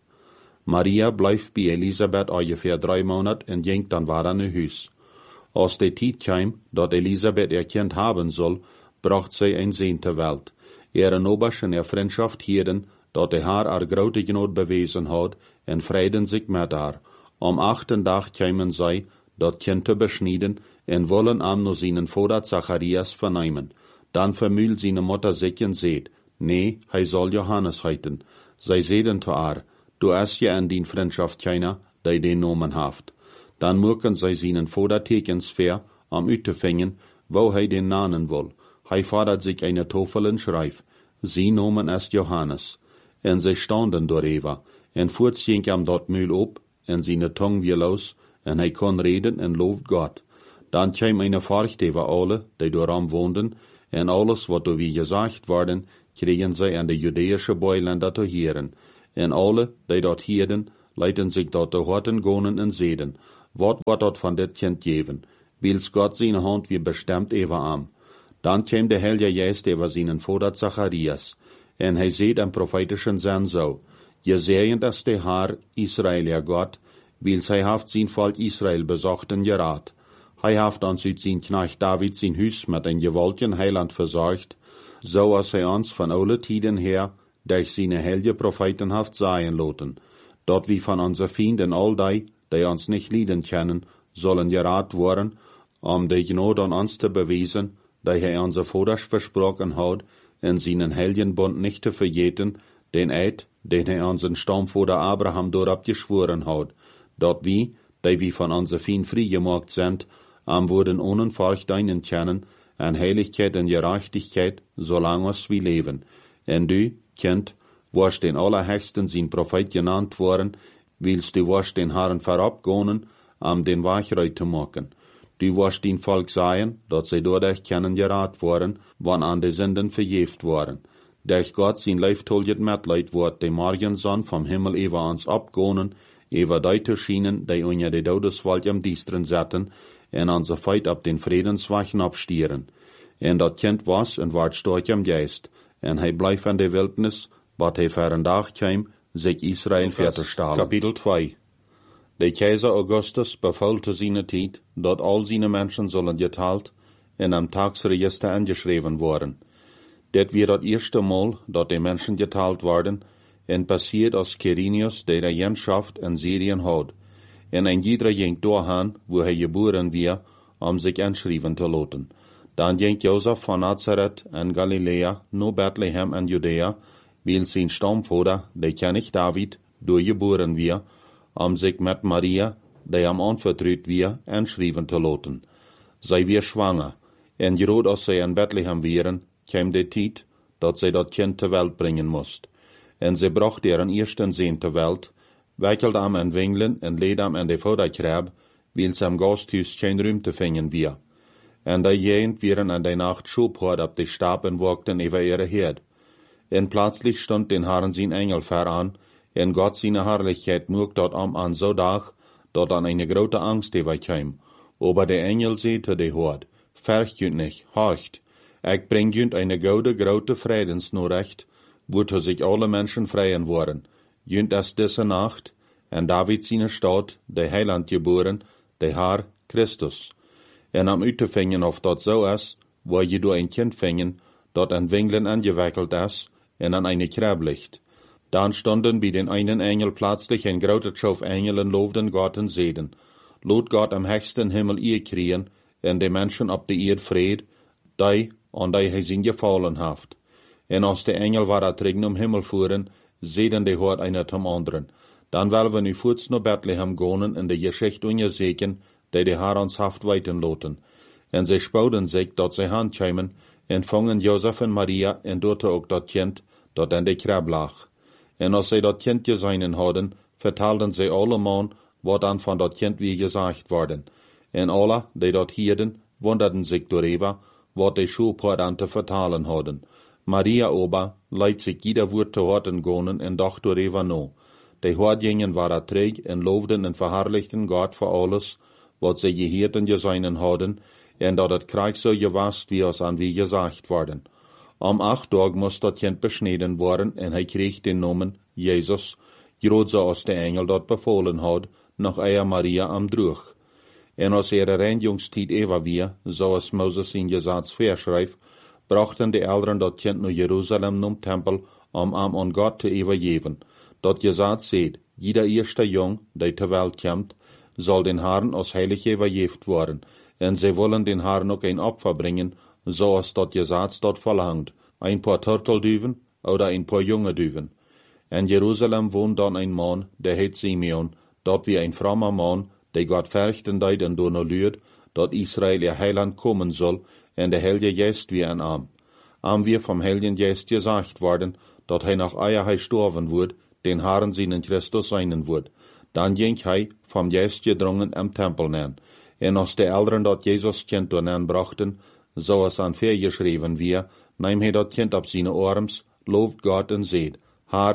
Maria blijft bij Elisabeth ungefähr 3 Monate en ging dann weiter naar huis. Als de tijd kwam, dat Elisabeth ihr Kind haben soll, bracht zij een Sohn ter Welt. Ihre Nobers en ihr Freundschaft hielden, dat de haar grote Gnade bewezen had, en vreiden zich met haar. Am 8. Dag kwamen zij, dat Kind te beschneiden, en wollen am nur seinen Vater Zacharias vernehmen. Dan vermühlt seine Mutter sich en seht, nee, hij soll Johannes heiten. Zij zeiden te haar, du hast ja in die Freundschaft keiner, die den Namen haft. Dan moeken zij seinen Vater tekens ver, am uit te vingen, wo hij den namen will. Hij fordert sich eine Tafel en schrijft, sie nomen ist Johannes. En zij standen door Eva, en voorts ging am dat Mühl op, en seine Tong weer los, en hij kon reden en looft Gott. Dan kwam eine Furcht über alle, die dooram woonden, en alles wat door wie gesagt worden, kregen zij aan de Judäische Beuländer te hören. En alle, die dort hierden, leiten zich dort de horten gonen en zeden. Wat wordt dort van dit kind geven? Wils Gott zijn hand wie bestemd even am. Dan kwam de Heilige Geest over zijn vader Zacharias. En hij zei den prophetischen zin zo: Gezegend is de Heer Israël, ja Gott, wils hij heeft zijn volk Israël bezocht en geraad. Hij heeft ons uit zijn knecht David zijn huis met een gewaltigen heiland verzorgd, zoals hij ons van alle tijden her durch zijn heilige propheten heeft zeggen laten, dat wie van onze vrienden al die ons niet lieden kennen, zullen geraad worden, de genade aan ons te bewijzen, die hij onze vaders versproken had, en zijn heiligen bund niet te vergeten, den Eid, den hij onze stamvader Abraham doorop geschworen had, dat die van onze vriend vrijgemaakt zijn, worden ohne Furcht deinen kennen, en heiligheid en gerechtigkeit, zolang als we leven. En du, kind, warst den Allerhöchsten zijn Prophet genannt worden, wils du warst den Herren verabgonen, den Weg te maken. Du warst den Volk sagen, dat zij doordat kennen geraad worden, wann an de Sünden vergeeft worden. Durch Gott zijn leeftolget metleid wordt de Morgenzon vom Himmel over ons abgonen, over die te schienen, die onder de Dodeswald am Diestren zetten, en onze feit op den Friedenswachen abstieren. En dat kind was en werd sterk am Geist, en hij bleef in de Wildnis, wat hij voor een dag kwam, zich Israël verzustellen. Kapitel 2. De keizer Augustus beval te zijn tijd, dat al zijn mensen zullen geteld en am Tagsregister angeschreven worden. Dit weer het eerste Mal, dat de mensen geteld worden, en passiert als Quirinius de regentschaft in Syrien had. En een ieder ging doorgaan, wo hij geboren weer, zich inschrijven te laten. Dan ging Jozef van Nazareth en Galilea naar Bethlehem en Judea, wil zijn stamvader, de König David, doorgeboren weer, zich met Maria, die hem aanvertrouwd weer, inschrijven te laten. Zij weer zwanger, en groot als zij in Bethlehem waren, kwam de tijd, dat zij dat kind ter welt brengen moest. En zij bracht deren eersten zoon ter welt, wikkelde hem in wingelen en leed hem in de vaderkrab, wils hem gasthuis geen ruimte vingen weer. En die jent wieren in de nacht schophoort op de stab en walkten over ihre Herd. En plötzlich stond den Herrn zijn Engel voran, en Gott seine Herrlichkeit mocht dort an so dag, dat an eine grote Angst overkwam. Aber der Engel sagte de Hord, fürcht jünt nicht, horcht, ich bring jünt eine gode grote Friedensnachricht, wozu sich alle Menschen freien worden. Jünt es diese Nacht, en David seine Stadt, der Heiland geboren, der Herr Christus. En am uitvingen of dat zo is, waar je door een kind vingen, dat an Winglen angewickelt is, en an eine Krab ligt. Dan stonden bij den einen Engel plötzlich ein grote Schof Engelen loofden Gott en zeiden, Lot Gott am höchsten Himmel ihr kriegen, en de Menschen op de Erd vrede, die an die hij zijn gefallen haft. En als de Engel war terug Himmel voeren, zeiden de Hort einer zum anderen, dan willen we nu voets naar Bethlehem gaan en de Geschichte onderzoeken, die de Herr ons haft weiten laten. En zij spouden zich dat zij handkwamen, en vangen Jozef en Maria, en doorte ook dat kind, dat in de krab lag. En als zij dat kind gezien hadden, vertelden zij allemaal, wat dan van dat kind weer gezegd worden. En alle, die dat hierden, wonderden zich doorheen, wat de Schulpoort aan te vertalen hadden. Maria ober leidt zich ieder woord te horten gonen en dacht doorheen no. De hoordjingen waren träg en loofden en verherrlichten Gott voor alles, wat zij geheerd en gezien hadden, en dat het krijg zo gewast wie als aan wie gezegd worden. Om 8 dagen moest dat kind besneden worden en hij kreeg den namen Jezus, groot zoals de engel dat bevolen had, nog eier Maria am droeg. En als ihre reinigungstijd even weer, zoals Moses in Gesetz verschrijft, brachten de Eltern dat kind naar Jeruzalem nom Tempel, om aan Gott te overgeven. Dat Gesetz zegt, jeder eerste jong, die ter welt komt, zal den Herrn als heilig overgeeft worden, en zij willen den Herrn ook een Opfer brengen, zoals dat Gesetz dort verlangt, ein paar Turtelduven oder ein paar junge Duven. In Jerusalem woont dan een man, der heet Simeon, dat wie een frommer man, der Gott fürchten deed en door luurt, dat Israël ihr Heiland kommen soll, en de Heilige Geist wie een arm. Am wir vom Heiligen Geist gesagt worden, dat hij nach eier hij sterven wordt, den Herrn seinen Christus seinen wordt. Dan ging hij, vom Geist gedrungen, am Tempel neer. En als de Eltern dat Jesus kind doornen brachten, zoals aan geschreven wie, neem hij dat kind op zijn arms, looft Gott en zegt, Herr,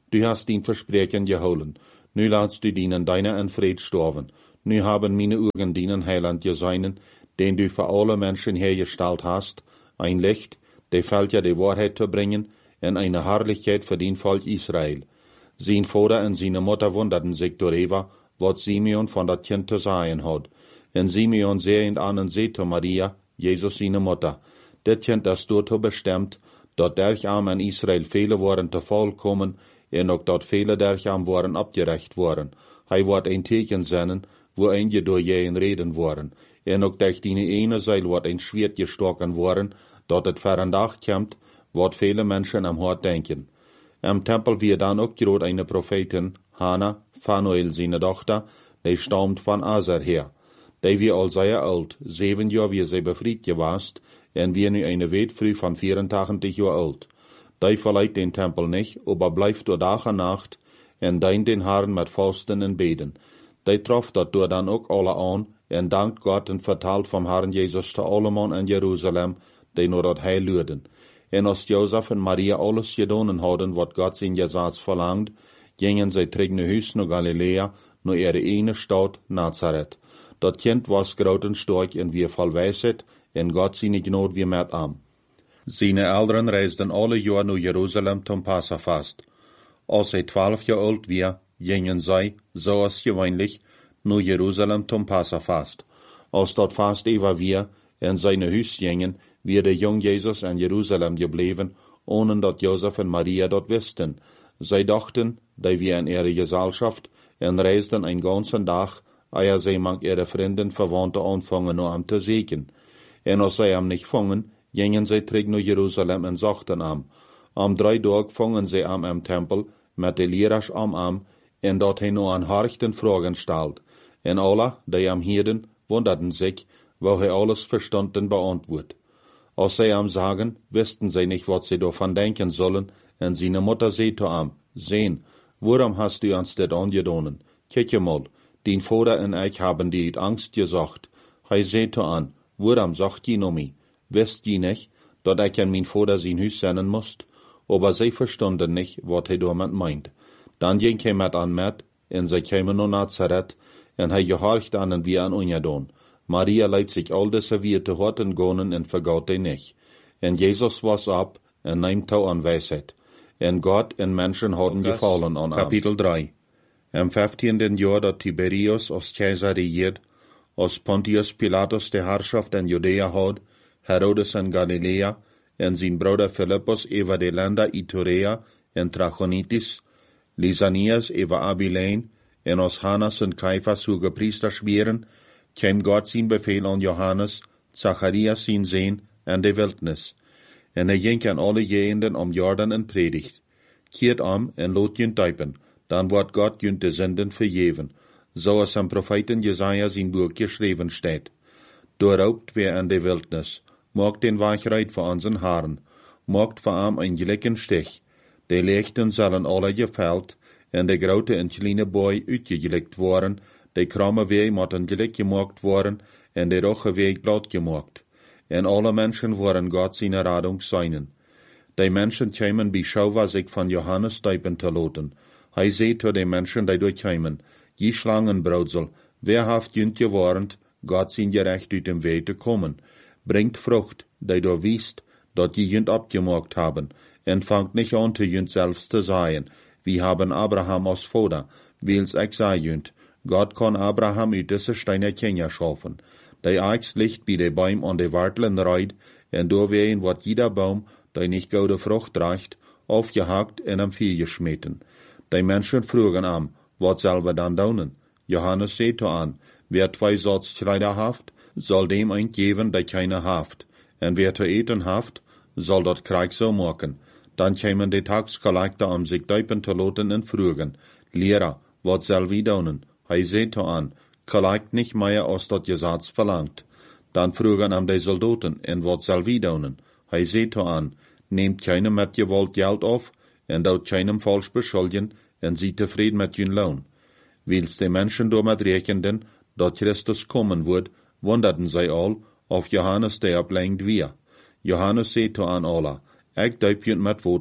du hast din Versprechen geholen. Nu laatst du dienen deiner in Fried storven. Nu haben meine Augen dienen Heiland geseinen, den du für alle Menschen hergestellt hast, ein Licht, der fällt ja die Wahrheit zu bringen, und eine Herrlichkeit für den Volk Israel. Sein Vater und seine Mutter wunderten sich darüber, was Simeon von dat Kind zu sagen hat. Und Simeon sehend an und seht zu Maria, Jesus seine Mutter. Das Kind das dazu bestimmt, dat dercham in Israel viele waren zu vollkommen, und auch dort viele dercham waren abgerecht worden. Hij wordt ein Teken zenden, wo einige durch jeden reden waren. Und auch durch die eine Seil wordt ein Schwert gestoken worden, dat het verandag kommt, wat viele Menschen am Hort denken. Am Tempel wird dann auch gerade eine Prophetin, Hannah, Phanuel seine Tochter, die stammt von Aser her. Die wir all sehr alt, 7 Jahre wie sie befreit gewast, und wir nu eine Wetfrüh von 84 Jahren alt. Die verleiht den Tempel nicht, aber bleibt durch Tag und Nacht, und dient den Herrn mit Fasten und Beten. Die traf dat door dann auch alle an, und dankt Gott und vertalt vom Herrn Jesus zu alle Mann in Jerusalem, die nur dat Heil lürden. Und als Josef und Maria alles gedonen hadden, wat Gott sein Gesetz verlangt, gingen sie terug naar huis naar Galilea, naar ihre ene Stadt Nazareth. Dat Kind was groot en stark en wie voll Weisheit, en Gott seine Gnade wie met am. Seine Eltern reisden alle Jahre naar Jerusalem zum Passafast. Als hij 12 Jahre alt war, gingen zij, zoals gewöhnlich, naar Jerusalem zum Passafast. Als dat Fast war en seine Huis gingen, wie der jong Jesus in Jerusalem gebleven, ohne dat Josef und Maria dort wisten. Zij dachten, die wir in ihre Gesellschaft, en reisden einen ganzen Tag, eer zij mank ihre Freunde, Verwandte anfangen, nur am zu sehen. En als zij am nicht fangen, gingen zij terug naar Jerusalem en sagten am. Am 3 Tag fangen zij am Tempel, met de Lehrers am, en dat hij nur an harchten Fragen stellt. En alle, die am hielden, wunderten sich, wo hij alles verstand en beantwoord. Als zij am sagen, wisten zij nicht, wat zij davon denken sollen, en seine Mutter sagte am, sehen, warum hast du uns das angedonnen? Kijk mal, dein Vater und ich haben dir Angst gesagt. Hij sagte an, warum sagt je noch mich? Wisst je nicht, dat ich an mein Vater sein Haus senden musst? Aber sie verstanden nicht, wat hij damit meint. Dann ging hij met an met, en zij kamen naar Nazareth, en hij gehorcht an en wie an ungedon. Maria leidt sich all diese wie te horten gonen en vergaut die nicht. En Jesus was ab, en nehmt tau an Weisheit. En Gott en Menschen hadden gefallen an Kapitel 3. Am 15. Jahr dat Tiberius als Kaiser regiert, als Pontius Pilatus die Herrschaft in Judäa had, Herodes in Galilea, en sein Bruder Philippus über die Länder Iturea en Trachonitis, Lysanias über Abilene, en als Hannas en Caiphas hoge Priester schweren, kam Gott sein Befehl an Johannes, Zacharias sein Sohn, en de Wildnis. En ging an alle Jehenden am Jordan en predigt. Keert am en lot jünt duipen, dan wordt Gott jünt de Sünden vergeven, zoals am Propheten Jesaja sein Buch geschrieben steht. Doorraubt wer en de Wildnis, maakt den Wachheit voor unseren Haaren, maakt voor am ein gelijken Stich. De Lichten zullen alle geveld, en de grote en kleine boy uitgelikt worden, de kromme wee moeten gelijk gemaakt worden, en de roche wee blad gemaakt. En alle Menschen worden Gott seine Radung seinen. Die Menschen kämen beschauwa sich von Johannes deupen zu lassen. Hij zei zu den Menschen, die durchkämen, je Schlangenbrautsel, wer haft jünt gewarnt, Gott sein Gerecht uit dem Weg zu kommen. Bringt Frucht, die du wiest, dat je jünt abgemacht haben, en fangt nicht an zu jünt selbst zu sein. Wir haben Abraham als Vater, wils ich sei jünt. Gott kann Abraham uit diese Steine Kinder schaffen. Die Eichs liegt bei de Baum an de Wartlen reid, en doorween wat jeder Baum, die nicht gute Frucht reicht, aufgehakt en am Vieh geschmeten. Die Menschen frugen am, wat soll wir dann daunen? Johannes sagte an, wer 2 Sorts Kleider haft, soll dem ein geben, der keine haft. En wer zu eten haft, soll dort Krieg so machen. Dann kämen die Tagskollektor sich deupen zu lassen en frugen, Lehrer, wat soll wir daunen? Hij sagte an, Kollekt nicht mehr als dat Gesetz verlangt. Dann frugen am die Soldaten, en wat soll wir daunen? Hij sagte an, nehmt keinem met Gewalt Geld auf, en daut keinem falsch beschuldigen, en sie tevreden met jün Lohn. Wils die Menschen damit rechenden, dat Christus kommen wird, wunderten sie all, auf Johannes der ablenkt wir. Johannes sagte an alle, ich deub jünt met Water,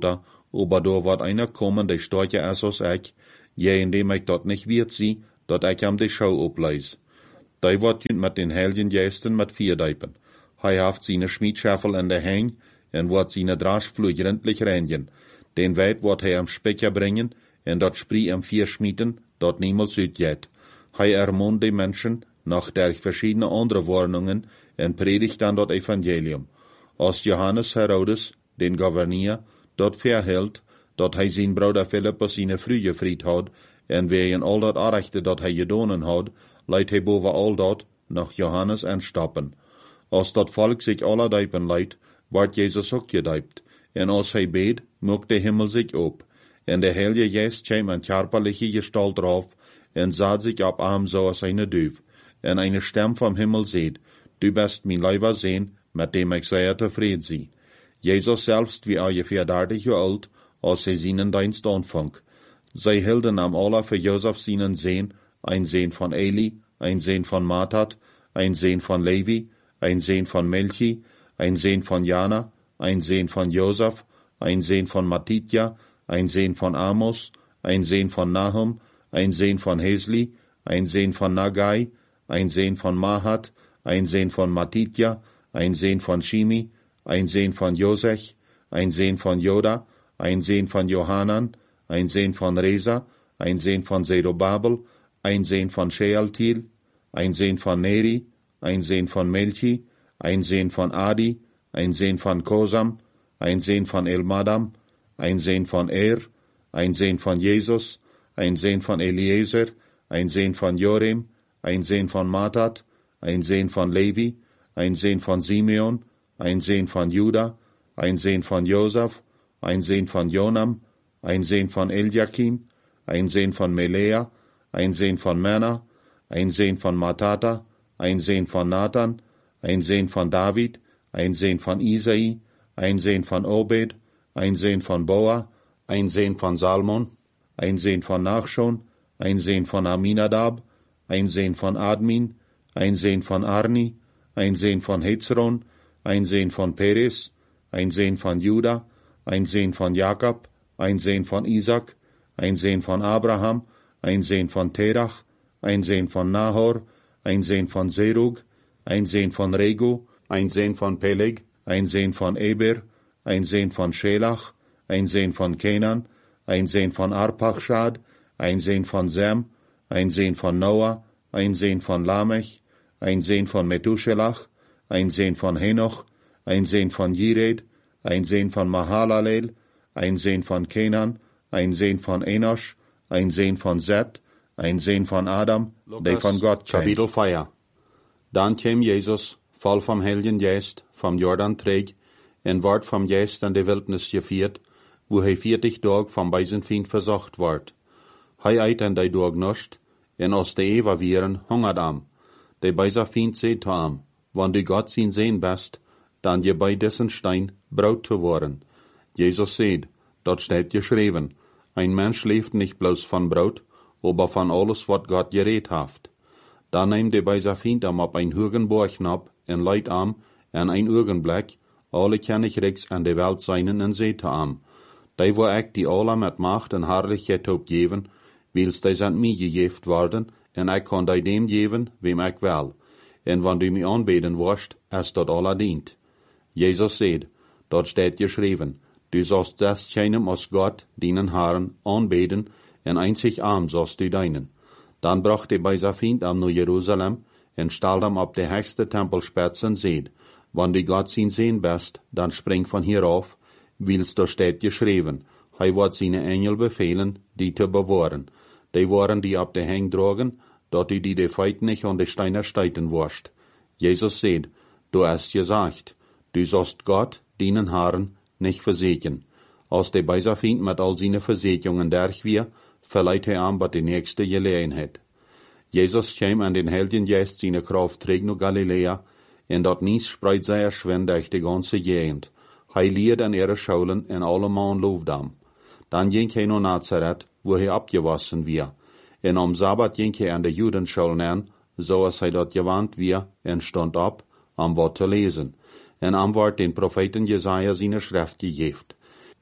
aber da wird einer kommen, der stärker ist als ich, je indem ich dort nicht wird sie, dort ich am die Schau obleis. Der wird mit den Heiligen Geisten mit 4 Deipen. Haft seine Schmiedschaffel in der Häng, en wird seine Draschflug gründlich reinigen. Den Weit wird am Specher bringen, en dort spree am 4 schmieden, dort niemals uitgeht. Ermahnt die Menschen, nach der verschiedene andere Warnungen, en predigt dann dort Evangelium. Als Johannes Herodes, den Gouverneur, dort verhält, dort sein Bruder Philippus seine Frühe fried hat, en wegen all dat Arechte dort gedonen hat, leidt boven all dort nach Johannes anstappen. Als dat Volk sich aller Deipen leidt, wordt Jesus ook gedeipt, en als beet, mocht de Himmel sich op, en de Heilige Geest kwam in körperliche Gestalt drauf, en sah sich ab arm so als eine Duif, en eine Stimme vom Himmel seht, du bist mein Leiber sehen, mit dem ich sehr zufrieden sie. Jesus selbst wie ungefähr 30 Jahre alt, als seinen Dienst anfang. Sie hielten am aller für Josef seinen Sohn, ein Sohn von Eli, ein Sohn von Matat, ein Sohn von Levi, ein Sohn von Melchi, ein Sohn von Jana, ein Sohn von Josef, ein Sohn von Matitja, ein Sohn von Amos, ein Sohn von Nahum, ein Sohn von Hesli, ein Sohn von Nagai, ein Sohn von Mahat, ein Sohn von Matitja, ein Sohn von Shimi, ein Sohn von Josech, ein Sohn von Joda, ein Sohn von Johanan, ein Sohn von Reza, ein Sohn von Zerubabel, ein Sohn von Shealtiel, ein Sohn von Neri, ein Sohn von Melchi, ein Sohn von Adi, ein Sohn von Kosam, ein Sohn von Elmadam, ein Sohn von ein Sohn von Jesus, ein Sohn von Eliezer, ein Sohn von Jorim, ein Sohn von Matat, ein Sohn von Levi, ein Sohn von Simeon, ein Sohn von Juda, ein Sohn von Josef, ein Sohn von Jonam, ein Sohn von Eliakim, ein Sohn von Melea, ein Sohn von Menna, ein Sohn von Matata, ein Sohn von Nathan, ein Sohn von David, ein Sohn von Isai, ein Sohn von Obed, ein Sohn von Boa, ein Sohn von Salmon, ein Sohn von Nachschon, ein Sohn von Aminadab, ein Sohn von Admin, ein Sohn von Arni, ein Sohn von Hezron, ein Sohn von Peres, ein Sohn von Juda, ein Sohn von Jakob, ein Sohn von Isaac, ein Sohn von Abraham, ein Sohn von Terach, ein Sohn von Nahor, ein Sohn von Serug, ein Sohn von Regu, ein Sohn von Peleg, ein Sohn von Eber, ein Sohn von Schelach, ein Sohn von Kenan, ein Sohn von Arpachshad, ein Sohn von Sem, ein Sohn von Noah, ein Sohn von Lamech, ein Sohn von Methuselach, ein Sohn von Henoch, ein Sohn von Jired, ein Sohn von Mahalalel, ein Sohn von Kenan, ein Sohn von Enosh, ein Sohn von Seth, ein Sohn von Adam, der von Gott kam. Kapitel 4. Dann kam Jesus, voll vom Heiligen Geist, vom Jordan träg, en ward vom Geist an die Wildnis geführt, wo 40 Tage vom Beisenfeind versucht ward. Eit an die Dag nascht, en als de Eva vieren hungert am. De Beisenfeind seht am, wann du Gott sin sehen best, dann je bei dessen Stein Braut zu worden. Jesus seht, dort steht geschrieben, ein Mensch lebt nicht bloß von Brot, aber von alles, wat Gott geredet haft. Dann nehmt de Beisenfeind am ab ein Hürgenborg nab, en leit am, en ein Augenblick, alle kennig rechts an de Welt seinen en seht am. Die wo ich die alle mit Macht en Herrlichkeit opgeven, wils die sind mir gegeft worden, en ich kann die dem geben, wem ich will. En wann du mich anbeten wirst, ist dort alle dient. Jesus seht, dort steht geschrieben, du sollst das keinem aus Gott, deinen Herrn, anbeten, en einzig arm sollst du deinen. Dann brachte die Beisenfeind am nach Jerusalem, en stellt am ab der höchste Tempelspitze und seht, wann du Gott sin sehen bist, dann spring von hier auf, wils da steht geschrieben, wird seine Engel befehlen, die zu bewahren. Die waren die ab der Hang drogen, dort du die Feit nicht an die Steine steiten wirst. Jesus seht, du hast gesagt, du sollst Gott, deinen Herrn, nicht verseken. Als der Beisenfeind mit all seine Versechungen durch wir, verleiht an, was die nächste Gelegenheit. Jesus kam an den Heiligen Geist seine Kraft trägt nur Galiläa, en dort nies spreit sehr schwen durch die ganze Gegend. Lied an ihre Schulen en alle Mann loofdam. Dann ging er nach Nazareth, wo er abgewassen wir. En am Sabbat ging er an der Judenschulen an, so als er dort gewandt wir, en stand ab, am Wort zu lesen. En am Wort den Propheten Jesaja seine Schrift gegeben.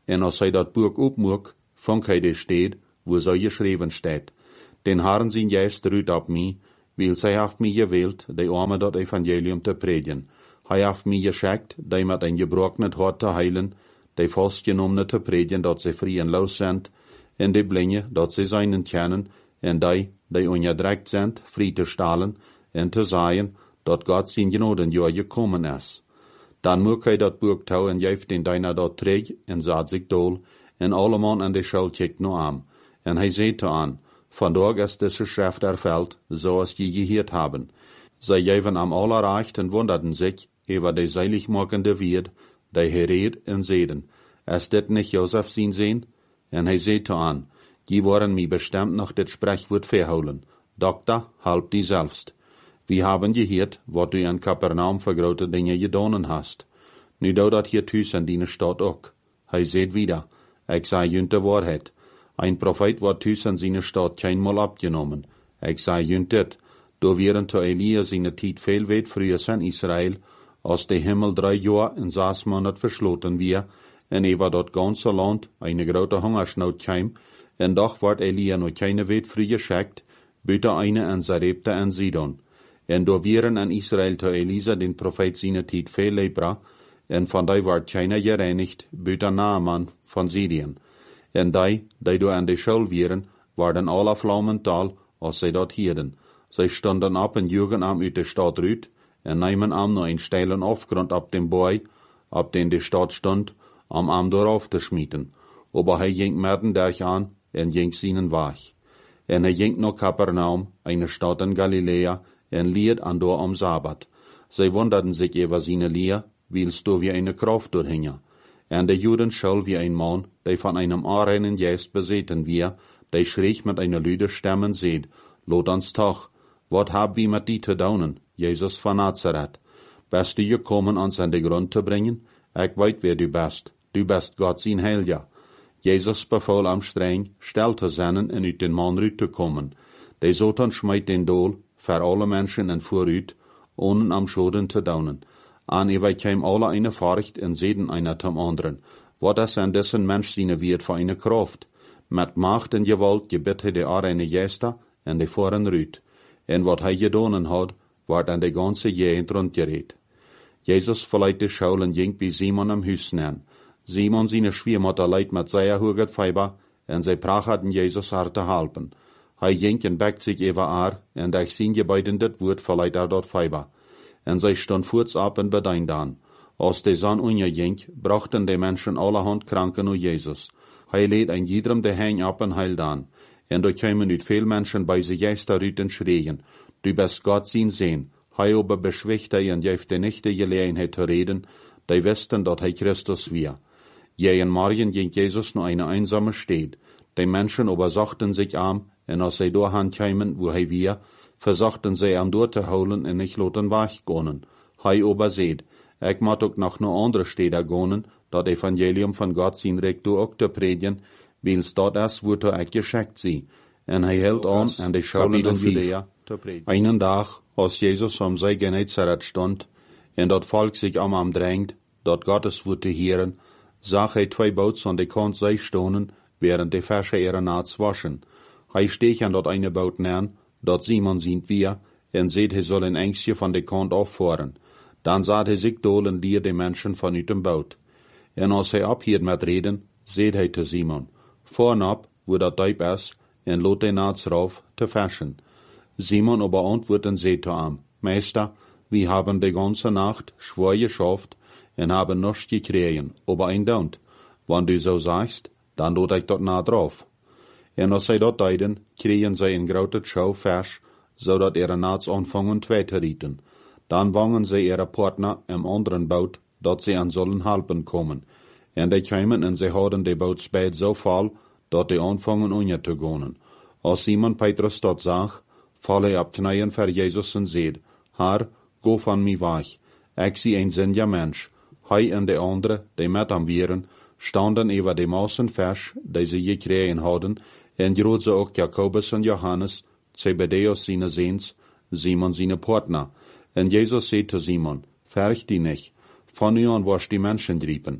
En als hij dat boek opmoek, vond hij de steed, wo zo geschreven staat. Den Herren zijn geest ruht op mij, weil zij heeft mij gewählt, de arme dat evangelium te predigen. Hij heeft mij geschickt, die met een gebroken hart te heilen, de vastgenommenen te predigen, dat ze vrij en los zijn, en de blinden, dat ze zijn kennen, en die onderdrukt zijn, vrij te stellen, en te zeggen, dat God zijn genodenjaar gekomen is. Dan moet hij dat boek touw en geeft den deiner dat terug, en zet zich dol, en allemaal aan de schuld kijkt nu aan. En hij zei te aan, vandaag is deze schrift erveld, zoals je gehoord hebben. Zij geven am allerrecht en wunderten zich, over de seiligmakende Wied, die gereed en zeden. Is dit niet Josef zijn zin? En hij zei te aan, die worden mij bestemd nog dit spreekwoord verhouden. Dokter, help die zelfst. We hebben gehoord, wat du in Kapernaum voor grote dingen gedaan hast. Nu doe dat hier thuis in die stad ook. Hij zei wieder, ik zei junt de waarheid. Ein Prophet wordt thuis in zijn stad keinmal abgenomen. Ik zei junt dit, door wären te Elia zijn tijd veel weit früher in Israël, als de Himmel 3 jaar en 6 maanden versloten weer, en over dat ganze land eine grote Hungersnood kwam, en doch wordt Elia nog keine weit früher geschickt, buiten eine en Sarepta en Sidon. En door wären in Israël te Elisa den Prophet zijn tijd veel lepra, en van die wordt keiner gereinigt, buiten Naaman van Syrien. En die door aan de schul wären, waren alle vlammental, als zij dat hielden. Zij stonden op en joegen am uit de stad uit, en namen am nur een steilen afgrond op dem boy, op den de stad stond, om am darauf te schmieten. Aber hij ging midden durch aan, en ging seinen Weg. En hij ging naar Kapernaum, eine stad in Galilea, en leert an door am Sabbat. Zij wunderten zich über seine Leer, weil's do wie eine Kraft durchhinge. En de Juden schul wie ein Mann, der von einem unreinen Geist besessen wir, der schräg mit einer lüde Stimmen seht, lot uns toch, wat hab wir mit die te daunen, Jesus von Nazareth? Bist du gekommen, uns an den Grund zu bringen? Ich weet wer du bist Gott sein Heilja. Jesus befahl am streng, still te zijn en uit den Mann rüt te kommen. De Satan schmeit den Dol, für alle Menschen en vooruit, ohne am Schoden te daunen. An ihr käm alle eine Furcht en seden einer zum anderen. Wat is an dessen Mensch seine wird für eine Kraft? Mit Macht en Gewalt gebet hij de arene Geister en de voren rüt. En wat hij gedonen had, wordt an de ganze Gegend rondgereed. Jesus verleiht de Schaul en ging bij Simon am Huis neer. Simon seine Schwiegermutter leid mit sehr hoger Feiber, en zij prachten Jesus hart te helpen. Hij ging en bekt zich even aan, en durch zijn gebeiden dit woord verleiht dat Feiber. En zij stond voorts op en bedient aan. Als de zon onderging, brachten de mensen allerhand kranken naar Jezus. Hij leed een iedereen de heen op en heilde aan. En er kwamen uit veel mensen bij zich juist daaruit en schreien, du bist Gott zijn Sohn. Hij aber beschwicht hij en geeft de nicht de gelegenheid te reden, die wisten dat hij Christus weer. Jeden Morgen ging Jesus naar eine einsame Stad. Die Menschen aber sachten sich an, en als zij doorheen kwamen, wo hij weer, versuchten zij am door te houden en nicht loten weggonen. Hij aber seht, ik moet ook nog naar andere steden gonen, dat Evangelium van God zijn Recht door ook te predigen, weils dat is, wo ik geschickt zie. En hij hield aan de Schulen in Judea te predigen. Einen dag, als Jesus am See Genezareth stond, en dat volk zich am drängt, dat Gottes Wort te hören, zag hij 2 Boots aan de kant zij stonen, während de Fische ihre Naats waschen. Hij steeg aan dat eine Boot neer, dat Simon sind wir, en seht hij soll een engstje van de kant affahren. Dan zat hij zich dol en lier de mensen vanuit dem Boot. En als hij ophield met reden, seht hij te Simon, vornop, wo dat Diep is, en lot de Naats rauf, te fischen. Simon aber antwortet en seht am, Meister, wir haben de ganze Nacht schwer geschafft, en haben nichts gekriegen, aber ein Daunt. Wann du so sagst, dann lot ich dort nah drauf. En als zij dat deiden, kregen zij een grote schouw vers, zodat ihre Naats anfangen twee te rieten. Dan wangen zij ihre Partner im anderen Boot, dat zij aan zullen helpen komen. En die kwamen en zij hadden de boot spijt zo vol, dat die anfangen onder te gaan. Als Simon Petrus dat zag, val hij op knieën voor Jezus en zeid, Herr, go van mij weg. Ik zie een zinja mens. Hij en de andere, die met hem waren, standen over de massen vers, die ze gekregen hadden, en droeg ze ook Jacobus en Johannes, Zebedeus seine Sehns, Simon seine Partner. En Jezus zei te Simon, fürcht die nicht, von nu an wirst die Menschen driepen.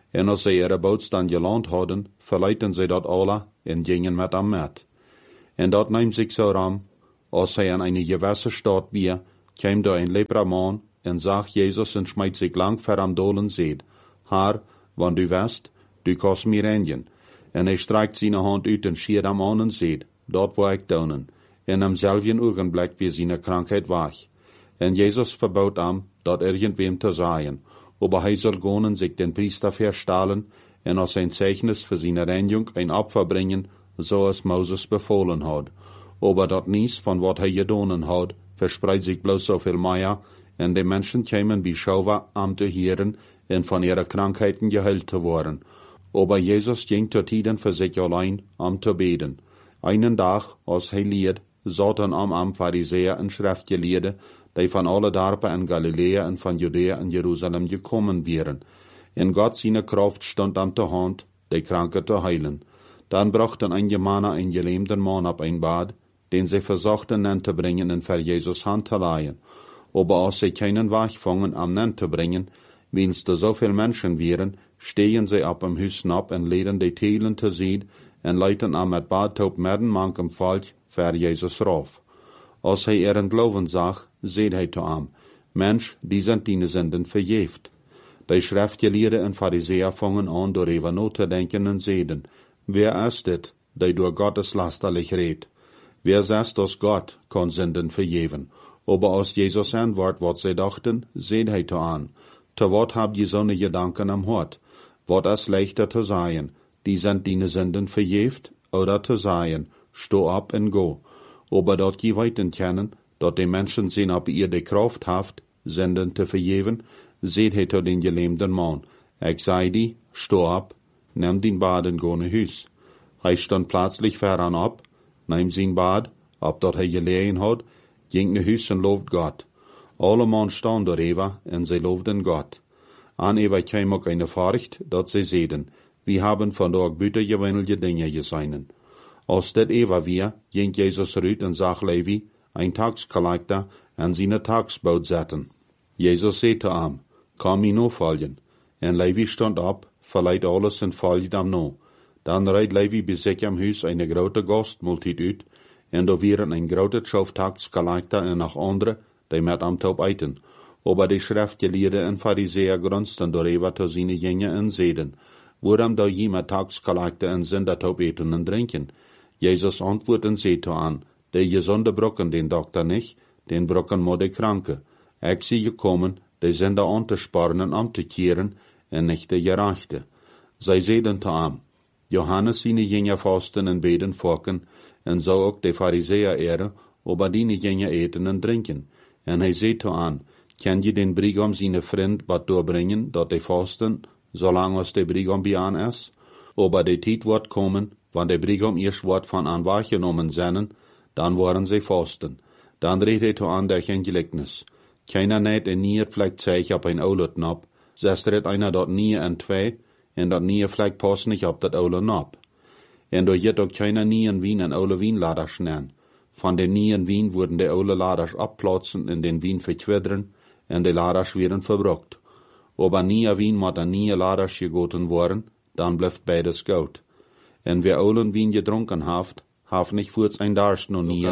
En als ze ihre bootstand geland hadden, verleiden ze dat alle en gingen met hem met. En dat neemt zich zo ram, als hij aan eine gewisse stad weer, kwam daar een lepraman en zag Jezus en smijt zich lang ver am dolen zeed. Haar, want du west, du kost mir reinigen. En hij strijkt zijn hand uit en schiert hem aan en zeed, dat waar ik donen. En am selben ogenblik weer zijn krankheid weg. En Jezus verbood hem, dat irgendwem te zeggen, aber hij soll gaan en zich den priester verstellen, en als ein Zeichnis für seine Reinigung ein Opfer bringen, zoals Moses befohlen had. Aber dat niets van wat hij gedaan had, verspreidt zich bloos zoveel meer, en de mensen kwamen bij Schauwa am te heren en van ihre Krankheiten geheilt te worden. Aber Jesus ging tot tiden für sich allein am te beten. Einen Tag, als hij leert, zaten am Pharisäer en Schriftgelehrte, die van alle dorpen in Galilea en van Judäa en Jerusalem gekommen wären. In Gott seine Kraft stond am te hand, die Kranke zu heilen. Dann brachten einige Männer einen gelähmten Mann ab ein Bad, den sie versuchten nen te bringen und für Jesus Hand zu leihen. Aber als sie keinen Weg fangen, am nen te bringen, wenn's da so viel Menschen wären, stehen sie ab im Hüssen ab und leden die Telen te zied und leiten am met Badtaub midden mankem Volk für Jesus rauf. Als hij ihren Glauben zag, zei hij zu ihm, Mensch, die sind deine Sünden verjeft. Die Schriftgelehrten en Pharisäer fangen an, darüber nachzudenken und zeiden, wer ist es, der durch Gottes lasterlich redet? Wer sagt, dass Gott kann Sünden vergeben? Aber als Jesus antwortet, was sie dachten, zei hij zu ihm, zu wat habt ihr so ne Gedanken am Hort? Wat ist leichter zu sagen, die sind deine Sünden verjeft, oder zu sagen, steh ab und go. Aber dort je weiten kennen, dat die Menschen sehen, ob ihr die Kraft haft, Sünden zu vergeben, seht hij tot den gelähmten Mann. Ich sei die, steh ab, nimm den Bad und go nach Hus. Hij stand plötzlich voran ab, nahm sein Bad, ab dort hij gelegen hat, ging nach Hus und lobt Gott. Alle Mann stand darüber, und sie lobten Gott. An Eva kam auch eine Furcht, dat sie sehen, wir haben von dort bütergewöhnliche Dinge gesehen. Als dat Eva wir, ging Jesus rüt und sag Levi, ein Taxkollektor, an seine Taxboot zetten. Jesus sagte ihm, komm mir noch folgen. En Levi stand ab, verleiht alles und folgt ihm noch. Dann reit Levi bis sich am Haus eine grote Gastmultitude uit, en da waren ein grote Schaf Taxkollektor en noch andere, die met am Taub eiten. Aber die Schriftgelehrten en Pharisäer grunzten darüber zu seine Jünger en zeiden, waarom da jemand Taxkollektor en Sündertaub eten en drinken? Jesus antwortet und sagte an, die gesunde brocken den Doktor nicht, den brocken mo die Kranke. Ich sie gekommen, die Sünder anzusporen und umzukehren, und nicht die Gerechte. Sie seiden zu ihm, Johannes seine Jünger fasten und beten forken, und so auch die Pharisäer ehre, aber die Jünger eten und trinken. Und er sagte an, kann je den Brigam seine Freund wat doorbringen, dat die fasten, solange als der Brigam bei an ist? Aber die Zeit wird kommen, wann der Brigam erst Wort von an wahrgenommen seinen, dann wollen sie fasten. Dann redet er an der Gleichnis. Keiner näht en nier vielleicht zeig op ein oude knop, zes red einer dort nier en twee, en dat nier vielleicht passt nicht op dat oude knop. En do jet ook keiner nien Wien en oude Wienladers nennen. Von den nien Wien wurden de oude Laders abplatzen en den Wien verquidderen, en de Laders werden verbruckt. Aber nier Wien moet an nier Laders gegoten worden, dann bleibt beides gut. En wer oulen Wien gedrunken haft nicht voorts ein Darst no nier,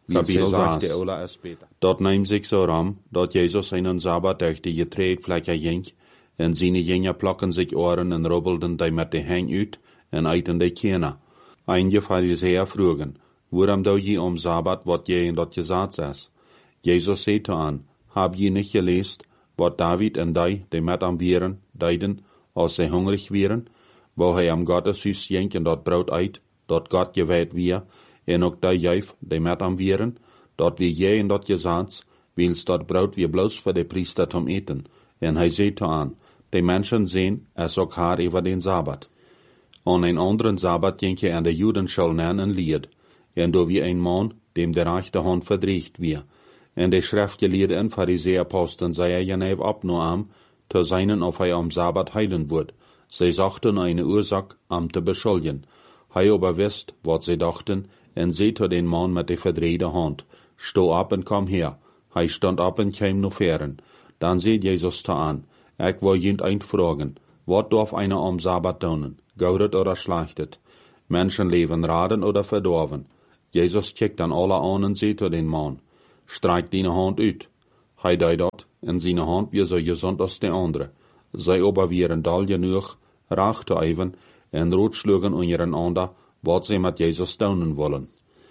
Dat neemt zich zo ram, dat Jezus einen Sabbat durch die Getreidfläche ging, en seine Jünger plakken sich Ohren en rubbelden die met de Hang uit, en eiten die Kinder. Einige Pharisäer frugen, waarom do je Sabbat wat je in dat gesagt is? Jesus sagte an, hab je nicht gelesen, wat David en die met am wären, deiden, als sie hungrig wären, wo hij am Gotteshuis ging en dat Brot eit, dat Gott geweiht wir, en ook die juif, die met am wären, dat wie je in dat gesagt, wils dat Brot wie bloos voor de priester zum eten. En hij zei aan, die Menschen sehen, es ook haar über den Sabbat. An een anderen Sabbat ging hij an de Judenschule nen en leerd, en do wie ein Mann, dem der rechte Hand verdreht wir. En de Schriftgelehrten en Pharisäer posten sei geneef ab no am, te seinen of hij am Sabbat heilen wird. Sie sagten eine Ursache, am te beschuldigen. Hij aber wisst, wat sie dachten, en zei zu den Mann mit der verdrehte Hand, steh ab und komm her. Hij stand ab und kam noch fern. Dann seht Jesus ta an, ich will jent einfragen, Wat darf einer am Sabbat tun? Goudet oder schlechtet? Menschen leben raden oder verdorven? Jesus kijkt dan alle aan en zei tot den man, streik deine hand uit. Hij deed dat, en zijn hand weer zo gezond als de andere. Zij aber wieren dal genoeg, raag te even, en rotslugen ondereinander, wat zij met Jesus doen willen.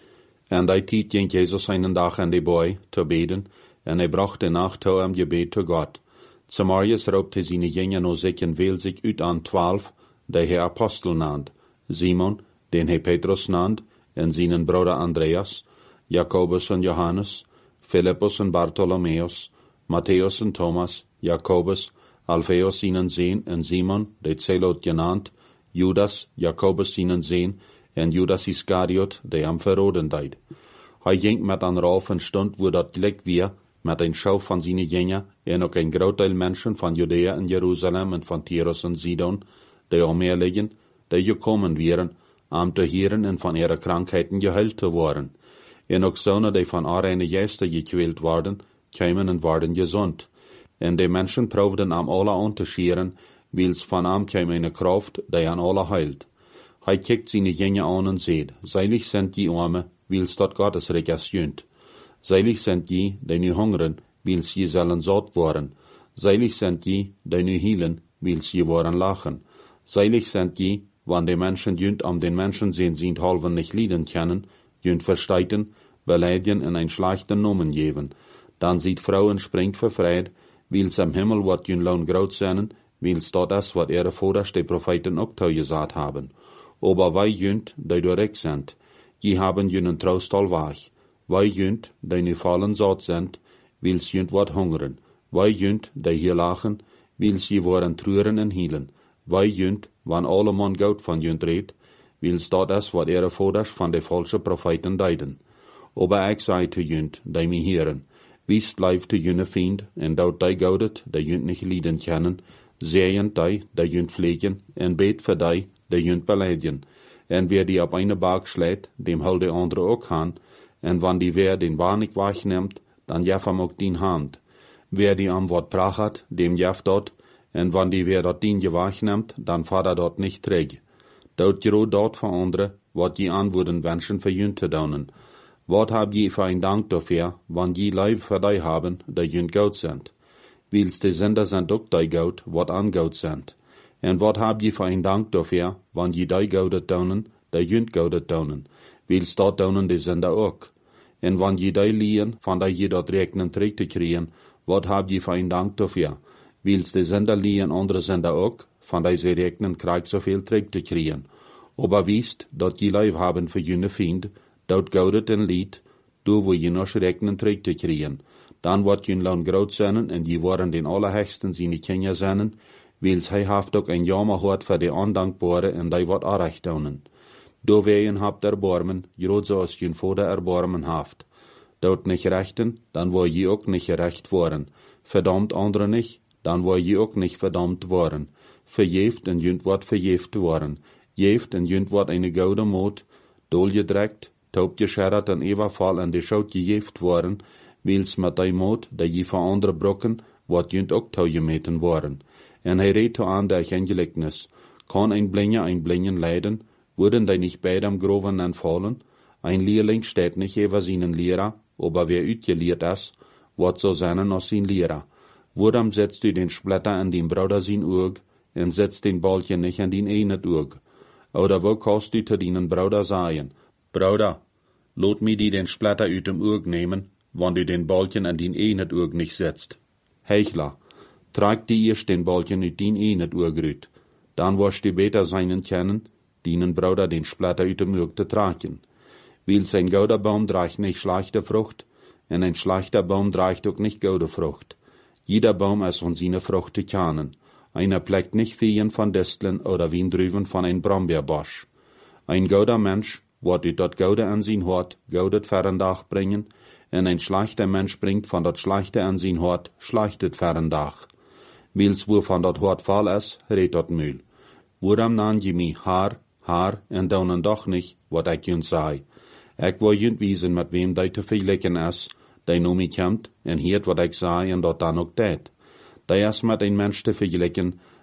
En die tijd ging Jesus einen dag aan de boy te beden, en hij bracht de nacht toe am gebed te God. Zamarius roepte zijn jingen no zich en veel zich uit aan 12, die hij apostel naand. Simon, den hij Petrus naand, en zijn broeder Andreas, Jacobus en Johannes, Philippus en Bartholomeus, Matthäus en Thomas, Jacobus, Alphaeus zijn zoon, en Simon, de Zelot genaamd, Judas, Jacobus zijn zoon, en Judas Iscariot, die am verroden deed. Hij ging met een rauf en stond, wo dat gelijk weer, met een schouw van zijn jengen, en ook een groot deel mensen van Judea en Jeruzalem en van Tyrus en Sidon, die omher liggen, die gekomen wären, om te hieren en van ihre krankheiten geheilt te worden. En ook zonen die van arene geesten gekwält worden, kwamen en worden gezond. En die mensen proefden am alle aan te scheren, wils van am kwam eine Kraft, die an alle heilt. Hij kijkt zijn jengen aan en zegt, seilig sind die Arme, wils dat Gottes Reich jönt. Seilig sind die, die nu hungeren, wils je zullen zat worden. Seilig sind die, die nu hielen, wils je worden lachen. Seilig sind die, wann die Menschen jönt am den Menschen sind halven nicht lieden können, jönt versteiten, beleidigen en ein schlechten Nomen geben. Dan sieht Frauen springt verfreit, wils am Himmel wat jün laun groot zijn, wils dat is wat ihre Voders die Propheten ook gesagt haben. Aber wij jönt, die direkt sind, die haben jünen Trost al wach. Wij jönt, die nu fallen zat sind, wils jönt wat hungeren. Wij jönt, die hier lachen, wils je worden treuren en hielen. Wij jönt, wann alle man goud van jönt redt, wils dat is wat ihre Voders van de falsche Propheten deiden. Aber ik zei te jönt, die me heren, wiest blijft te jünne vriend, en dat die goudet, die jönt nicht lieden kennen, zeeën die jönt pflegen, en beet voor die jönt beleidigen. En wer die op eine Bak schlägt, dem hol de andere ook aan, en wann die wer den Barnig wegneemt, dan jef hem ook dien hand. Wer die am wat prachat, dem jef dort, en wann die wer dat dien je wegneemt, dan vader dort nicht träg. Dort je dort voor andere, wat je aan würden wenschen für jünt te daunen. Wat hab je für ein Dank dafür, wann je Leib für die haben, die jünt gout sind? Wils die Sünder sind ook die gout, wat an gout sind. En wat hab je für ein Dank dafür, wann je die goudet daunen, die jünt goudet daunen? Wils dat daunen die Sünder ook. En wann je die liehen, van die je dat rekenen terug te kriegen, wat hab je für ein Dank dafür? Wils die Sünder liehen andere Sünder ook, van die ze rekenen krijgt zoveel terug te kriegen. Aber wiest, dat je Leib haben für jüne Fiend, dat goudet en lied, door wo je nog rekenen terug te kriegen. Dan wordt je loon groot zijn, en je worden den allerhechsten zijn kinderen zijn, wils hij haft ook een jammer hoort voor de ondankbare, en die wordt aanrecht doen. Door weien habt erbarmen, groot zoals je vader erbarmen haft. Dout nicht rechten, dan wil je ook niet gerecht worden. Verdammt andere niet, dan wil je ook niet verdammt worden. Verjeeft en junt wordt verjeeft worden. Jeeft en junt wordt een gouden moed, doorgedrekt, taub gescherret en evenval en de schout gejeeft worden, wils met die moed, dat je van andere brokken, wat junt ook touwgemeten worden. En hij reed aan der gelijkenis. Kan een blinje leiden, worden die niet beide am Groven en vallen? Ein Lehrling steht nicht über seinen Lehrer, aber wer uitgeleerd is, wat so zijn als zijn Lehrer. Waarom setzt du den Splitter an den Bruder sein Oog, en setzt den Balken nicht an den einen Oog? Oder wo kannst du zu deinen Bruder sagen, Bruder, lot mi die den Splitter uit dem Oog nehmen, wann du den Balken an den einen Oog nicht setzt? Heuchler, trag die erst den Balken uit den einen Oog uit, dann wirst du beter seinen kennen, deinen Bruder den Splitter uit dem Oog te tragen. Wils ein gouder Baum draagt nicht schlechte Frucht, en ein schlechter Baum draagt ook nicht goude Frucht. Jeder Baum is von seine Frucht te kennen. Einer pleckt nicht Feen von Disteln oder Wiendrüven von ein Brombeerbosch. Ein gouder Mensch, wat u dat goude an zijn hart, goudet verrendag bringen, en ein schlechter Mensch bringt von dat schlechte an zijn hart, schlechtet verrendag. Wils wo von dat hart fall is, reed dat mühl. Waarom nan je mi haar, en daunen doch nicht, wat ik junt zei. Ik wil junt wiesen met wem die te vergelijken is, die nu mij komt, en heert wat ik zei en dat dan ook deed. Die is met een mens te vergelijken,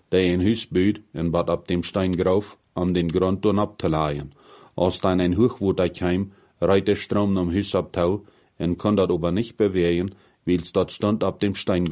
der ein Hus büht en wat ab dem Stein grauf, um den Grund dann abzuleihen. Als dann ein Hochwutter kam, reit der Strom am Hus ab Tau en kon dat aber nicht bewegen, weil's dort stand ab dem Stein